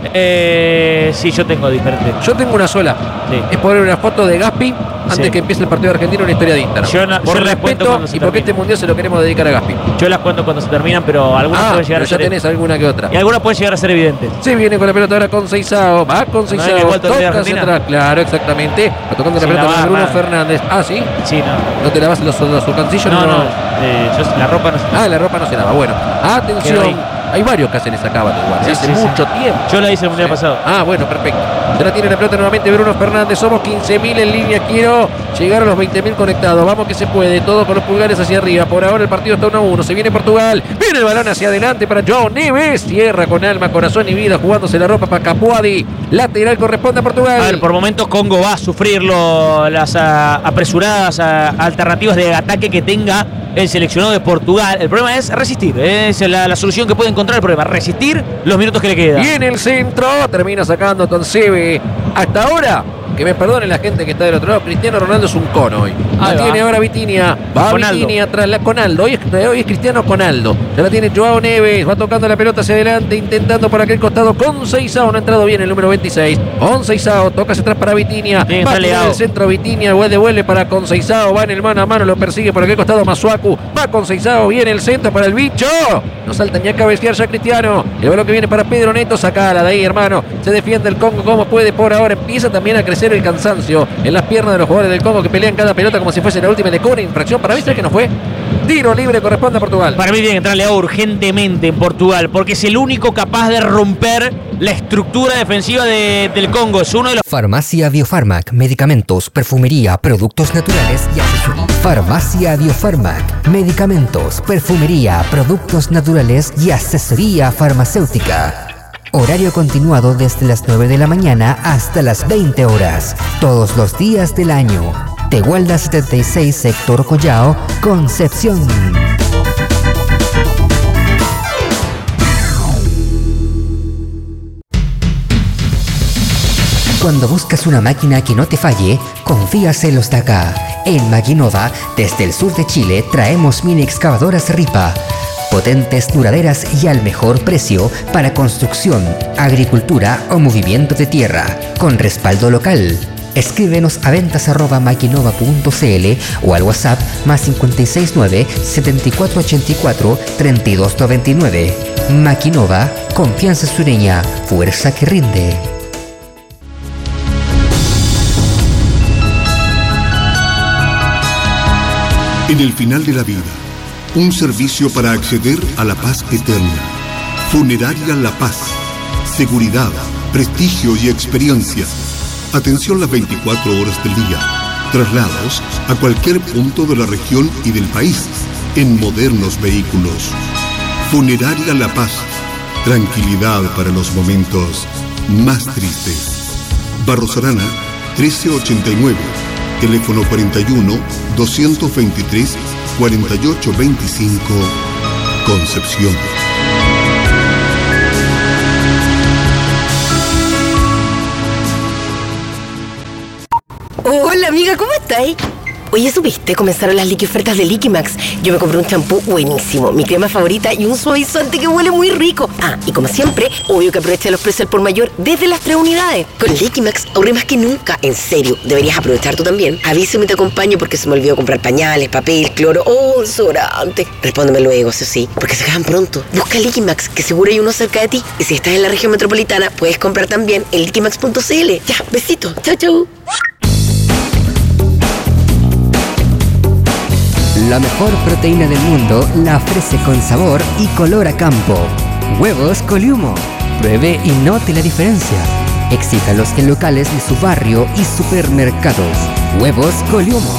Eh, sí, yo tengo diferente. Yo tengo una sola. Sí. Es poner una foto de Gaspi antes Sí. que empiece el partido de Argentina, una historia de Instagram. Yo no- por yo las cuento respeto cuando se y porque termine. este mundial se lo queremos dedicar a Gaspi. Yo las cuento cuando se terminan, pero algunas Ah, pueden llegar pero a ya ser. tenés alguna que otra. Y algunas pueden llegar a ser evidentes. Se viene con la pelota ahora con Seizao. Va con ¿No hay Seizao. que vuelto de Toca Argentina? hacia atrás. Claro, exactamente. Va tocando la Sin pelota con lavar, Bruno nada. Fernández. Ah, sí. Sí, no. ¿No te lavas los, los calzoncillos? No, no. eh, yo, la ropa no sé. Ah, la ropa no se lava. Bueno, atención. Qué rico. Hay varios que hacen esa cábala igual. Sí, Hace sí, sí. mucho tiempo. Yo la hice el mundial Sí. pasado. Ah, bueno, perfecto. Se la tiene la pelota nuevamente Bruno Fernández. Somos quince mil en línea. Quiero llegar a los veinte mil conectados. Vamos que se puede. Todo con los pulgares hacia arriba. Por ahora el partido está uno a uno. Se viene Portugal. Viene el balón hacia adelante para João Neves. Cierra con alma, corazón y vida. Jugándose la ropa para Capuadi. Lateral corresponde a Portugal. A ver, por momentos Congo va a sufrir lo- las ah, apresuradas ah, alternativas de ataque que tenga el seleccionado de Portugal. El problema es resistir. eh, Es la, la solución que puede encontrar el problema. Resistir los minutos que le quedan. Y en el centro termina sacando Tonsebe. Hasta ahora, que me perdone la gente que está del otro lado, Cristiano Ronaldo es un cono hoy. La Ahí va. tiene ahora Vitinha. Va Con Aldo. Vitinha tras la con Aldo. Hoy es, hoy es Cristiano con Aldo. Ya la tiene Joao Neves. Va tocando la pelota hacia adelante, intentando por aquel costado con Seizao. No ha entrado bien el número veintiséis. Con Seizao. Toca hacia atrás para Vitinha. Bien, Va a está tirar ligado. el centro Vitinha. Devuelve para con Seizao. Va en el mano a mano. Lo persigue por aquel costado Masuaku. Va con Seizao. Viene el centro para el bicho. No salta ni a cabecear ya Cristiano. El balón que viene para Pedro Neto. Sacala de ahí, hermano. Se defiende el Congo como puede por ahora. Empieza también a crecer el cansancio en las piernas de los jugadores del Congo que pelean cada pelota como si fuese la última. Le cobra infracción. Para mí, ¿sabes que no fue? Tiro libre corresponde a Portugal. Para mí tiene que entrarle agua urgentemente en Portugal, porque es el único capaz de romper la estructura defensiva de- del Congo. Es uno de los... Farmacia Biofarmac, medicamentos, perfumería, productos naturales y asesoría. Farmacia Biofarmac, medicamentos, perfumería, productos naturales y asesoría farmacéutica. Horario continuado desde las nueve de la mañana hasta las veinte horas, todos los días del año. Tegualda setenta y seis, Sector Collao, Concepción. Cuando buscas una máquina que no te falle, confías en los de acá. En Maquinova, desde el sur de Chile, traemos mini excavadoras Ripa. Potentes, duraderas y al mejor precio para construcción, agricultura o movimiento de tierra, con respaldo local. Escríbenos a ventas arroba maquinova punto cl o al WhatsApp más cinco seis nueve, siete cuatro ocho cuatro, tres dos nueve nueve. Maquinova, confianza sureña, fuerza que rinde. En el final de la vida, un servicio para acceder a la paz eterna. Funeraria La Paz. Seguridad, prestigio y experiencia. Atención las veinticuatro horas del día. Traslados a cualquier punto de la región y del país. en modernos vehículos. Funeraria La Paz. Tranquilidad para los momentos más tristes. Barros Arana, trece ochenta y nueve. Teléfono cuarenta y uno, doscientos veintitrés, cuarenta y ocho veinticinco. Concepción. Hola amiga, ¿cómo estáis? Oye, ¿supiste? Comenzaron las liqui ofertas de Liquimax. Yo me compré un champú buenísimo, mi crema favorita y un suavizante que huele muy rico. Ah, y como siempre, obvio que aproveché los precios al por mayor desde las tres unidades. Con Liquimax ahorré más que nunca. En serio, deberías aprovechar tú también. Avísame y te acompaño porque se me olvidó comprar pañales, papel, cloro o desodorante. Respóndeme luego, eso sí, porque se acaban pronto. Busca Liquimax, que seguro hay uno cerca de ti. Y si estás en la región metropolitana, puedes comprar también en liquimax punto c l. Ya, besito. Chau, chau. La mejor proteína del mundo la ofrece con sabor y color a campo. Huevos Coliumo. Pruebe y note la diferencia. Exíjalos en locales de su barrio y supermercados. Huevos Coliumo.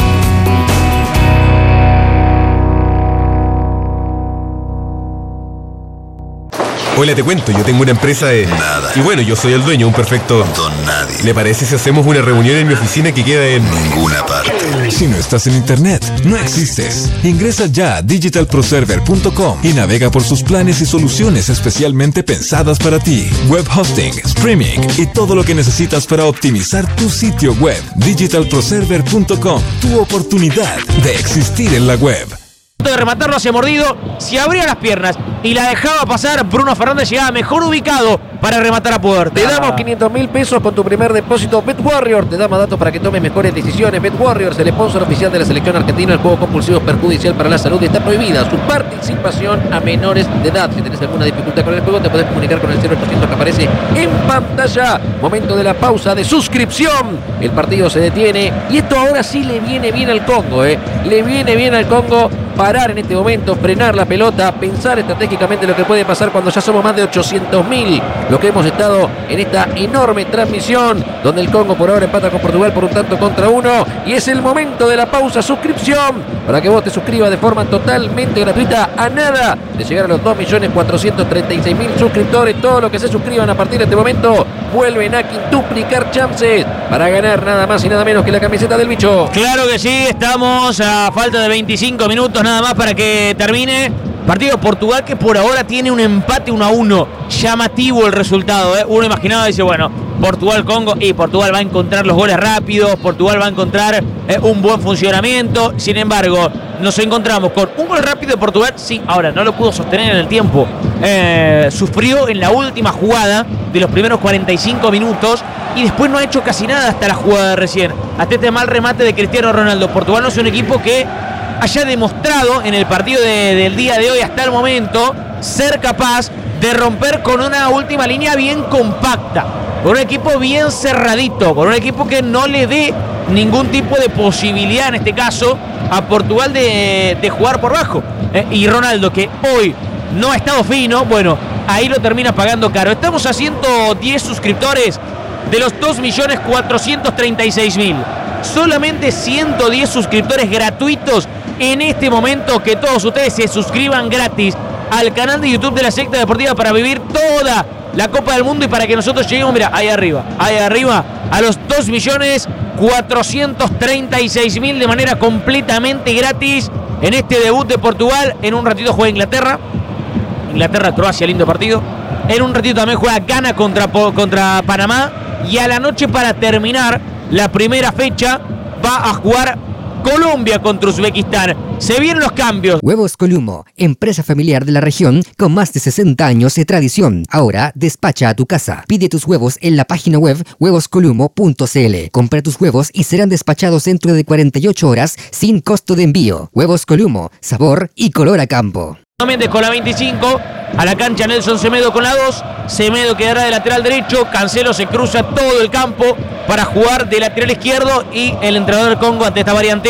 Hola, te cuento, yo tengo una empresa de... Nada. Y bueno, yo soy el dueño, un perfecto... Don nadie. ¿Le parece si hacemos una reunión en mi oficina que queda en... Ninguna parte. Si no estás en internet, no existes. Ingresa ya a digital pro server punto com y navega por sus planes y soluciones especialmente pensadas para ti. Web hosting, streaming y todo lo que necesitas para optimizar tu sitio web. digital pro server punto com, tu oportunidad de existir en la web. De rematarlo hacia Mordido, si abría las piernas y la dejaba pasar, Bruno Fernández llegaba mejor ubicado para rematar a puerta. Te damos quinientos mil pesos con tu primer depósito. BetWarrior te da más datos para que tomes mejores decisiones. BetWarrior es el sponsor oficial de la selección argentina. El juego compulsivo es perjudicial para la salud y está prohibida su participación a menores de edad. Si tenés alguna dificultad con el juego, te podés comunicar con el cero ochocientos que aparece en pantalla. Momento de la pausa de suscripción. El partido se detiene y esto ahora sí le viene bien al Congo, ¿eh? Le viene bien al Congo parar en este momento, frenar la pelota, pensar estratégicamente lo que puede pasar cuando ya somos más de ochocientos mil. Lo que hemos estado en esta enorme transmisión, donde el Congo por ahora empata con Portugal por un tanto contra uno. Y es el momento de la pausa suscripción para que vos te suscribas de forma totalmente gratuita a nada de llegar a los dos millones cuatrocientos treinta y seis mil suscriptores. Todos los que se suscriban a partir de este momento vuelven a quintuplicar chances para ganar nada más y nada menos que la camiseta del bicho. Claro que sí, estamos a falta de veinticinco minutos nada más para que termine. Partido de Portugal que por ahora tiene un empate uno a uno. Llamativo el resultado, ¿eh? Uno imaginaba, dice, bueno, Portugal-Congo y Portugal va a encontrar los goles rápidos, Portugal va a encontrar eh, un buen funcionamiento. Sin embargo, nos encontramos con un gol rápido de Portugal. Sí, ahora no lo pudo sostener en el tiempo. Eh, sufrió en la última jugada de los primeros cuarenta y cinco minutos y después no ha hecho casi nada hasta la jugada de recién. Hasta este mal remate de Cristiano Ronaldo. Portugal no es un equipo que haya demostrado en el partido de, del día de hoy hasta el momento ser capaz de romper con una última línea bien compacta, con un equipo bien cerradito, con un equipo que no le dé ningún tipo de posibilidad en este caso a Portugal de, de jugar por bajo. Eh, y Ronaldo, que hoy no ha estado fino, bueno, ahí lo termina pagando caro. Estamos a ciento diez suscriptores de los dos millones cuatrocientos treinta y seis mil. Solamente ciento diez suscriptores gratuitos en este momento. Que todos ustedes se suscriban gratis al canal de YouTube de la Secta Deportiva para vivir toda la Copa del Mundo y para que nosotros lleguemos, mira, ahí arriba, ahí arriba, a los dos millones cuatrocientos treinta y seis mil de manera completamente gratis en este debut de Portugal. En un ratito juega Inglaterra, Inglaterra-Croacia, lindo partido. En un ratito también juega Ghana contra, contra Panamá. Y a la noche, para terminar la primera fecha, va a jugar Colombia contra Uzbekistán. Se vienen los cambios. Huevos Coliumo, empresa familiar de la región con más de sesenta años de tradición. Ahora despacha a tu casa. Pide tus huevos en la página web huevos coliumo punto c l. Compra tus huevos y serán despachados dentro de cuarenta y ocho horas sin costo de envío. Huevos Coliumo, sabor y color a campo. Méndez con la veinticinco, a la cancha Nelson Semedo con la dos, Semedo quedará de lateral derecho, Cancelo se cruza todo el campo para jugar de lateral izquierdo y el entrenador del Congo ante estas variantes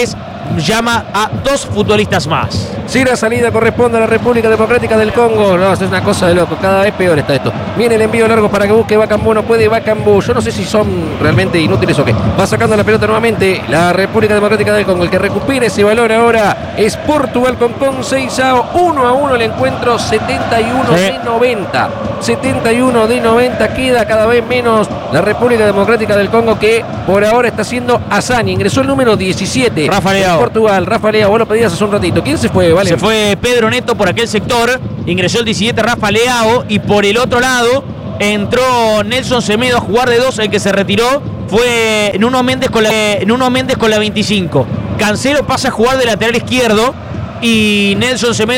llama a dos futbolistas más. Si la salida corresponde a la República Democrática del Congo, no, es una cosa de loco, cada vez peor está esto. Viene el envío largo para que busque Bakambu, no puede Bakambu, yo no sé si son realmente inútiles o qué. Va sacando la pelota nuevamente la República Democrática del Congo, el que recupera ese balón ahora es Portugal con Conceição, uno a uno el encuentro, setenta y uno Sí. de noventa. setenta y uno de noventa, queda cada vez menos la República Democrática del Congo, que por ahora está haciendo Asani, ingresó el número diecisiete. Rafa Leao. Portugal, Rafa Leao, vos lo pedías hace un ratito. ¿Quién se fue? Vale. Se fue Pedro Neto por aquel sector, ingresó el diecisiete Rafa Leao y por el otro lado entró Nelson Semedo a jugar de dos. El que se retiró fue Nuno Méndez con la, Nuno Méndez con la veinticinco. Cancelo pasa a jugar de lateral izquierdo y Nelson Semedo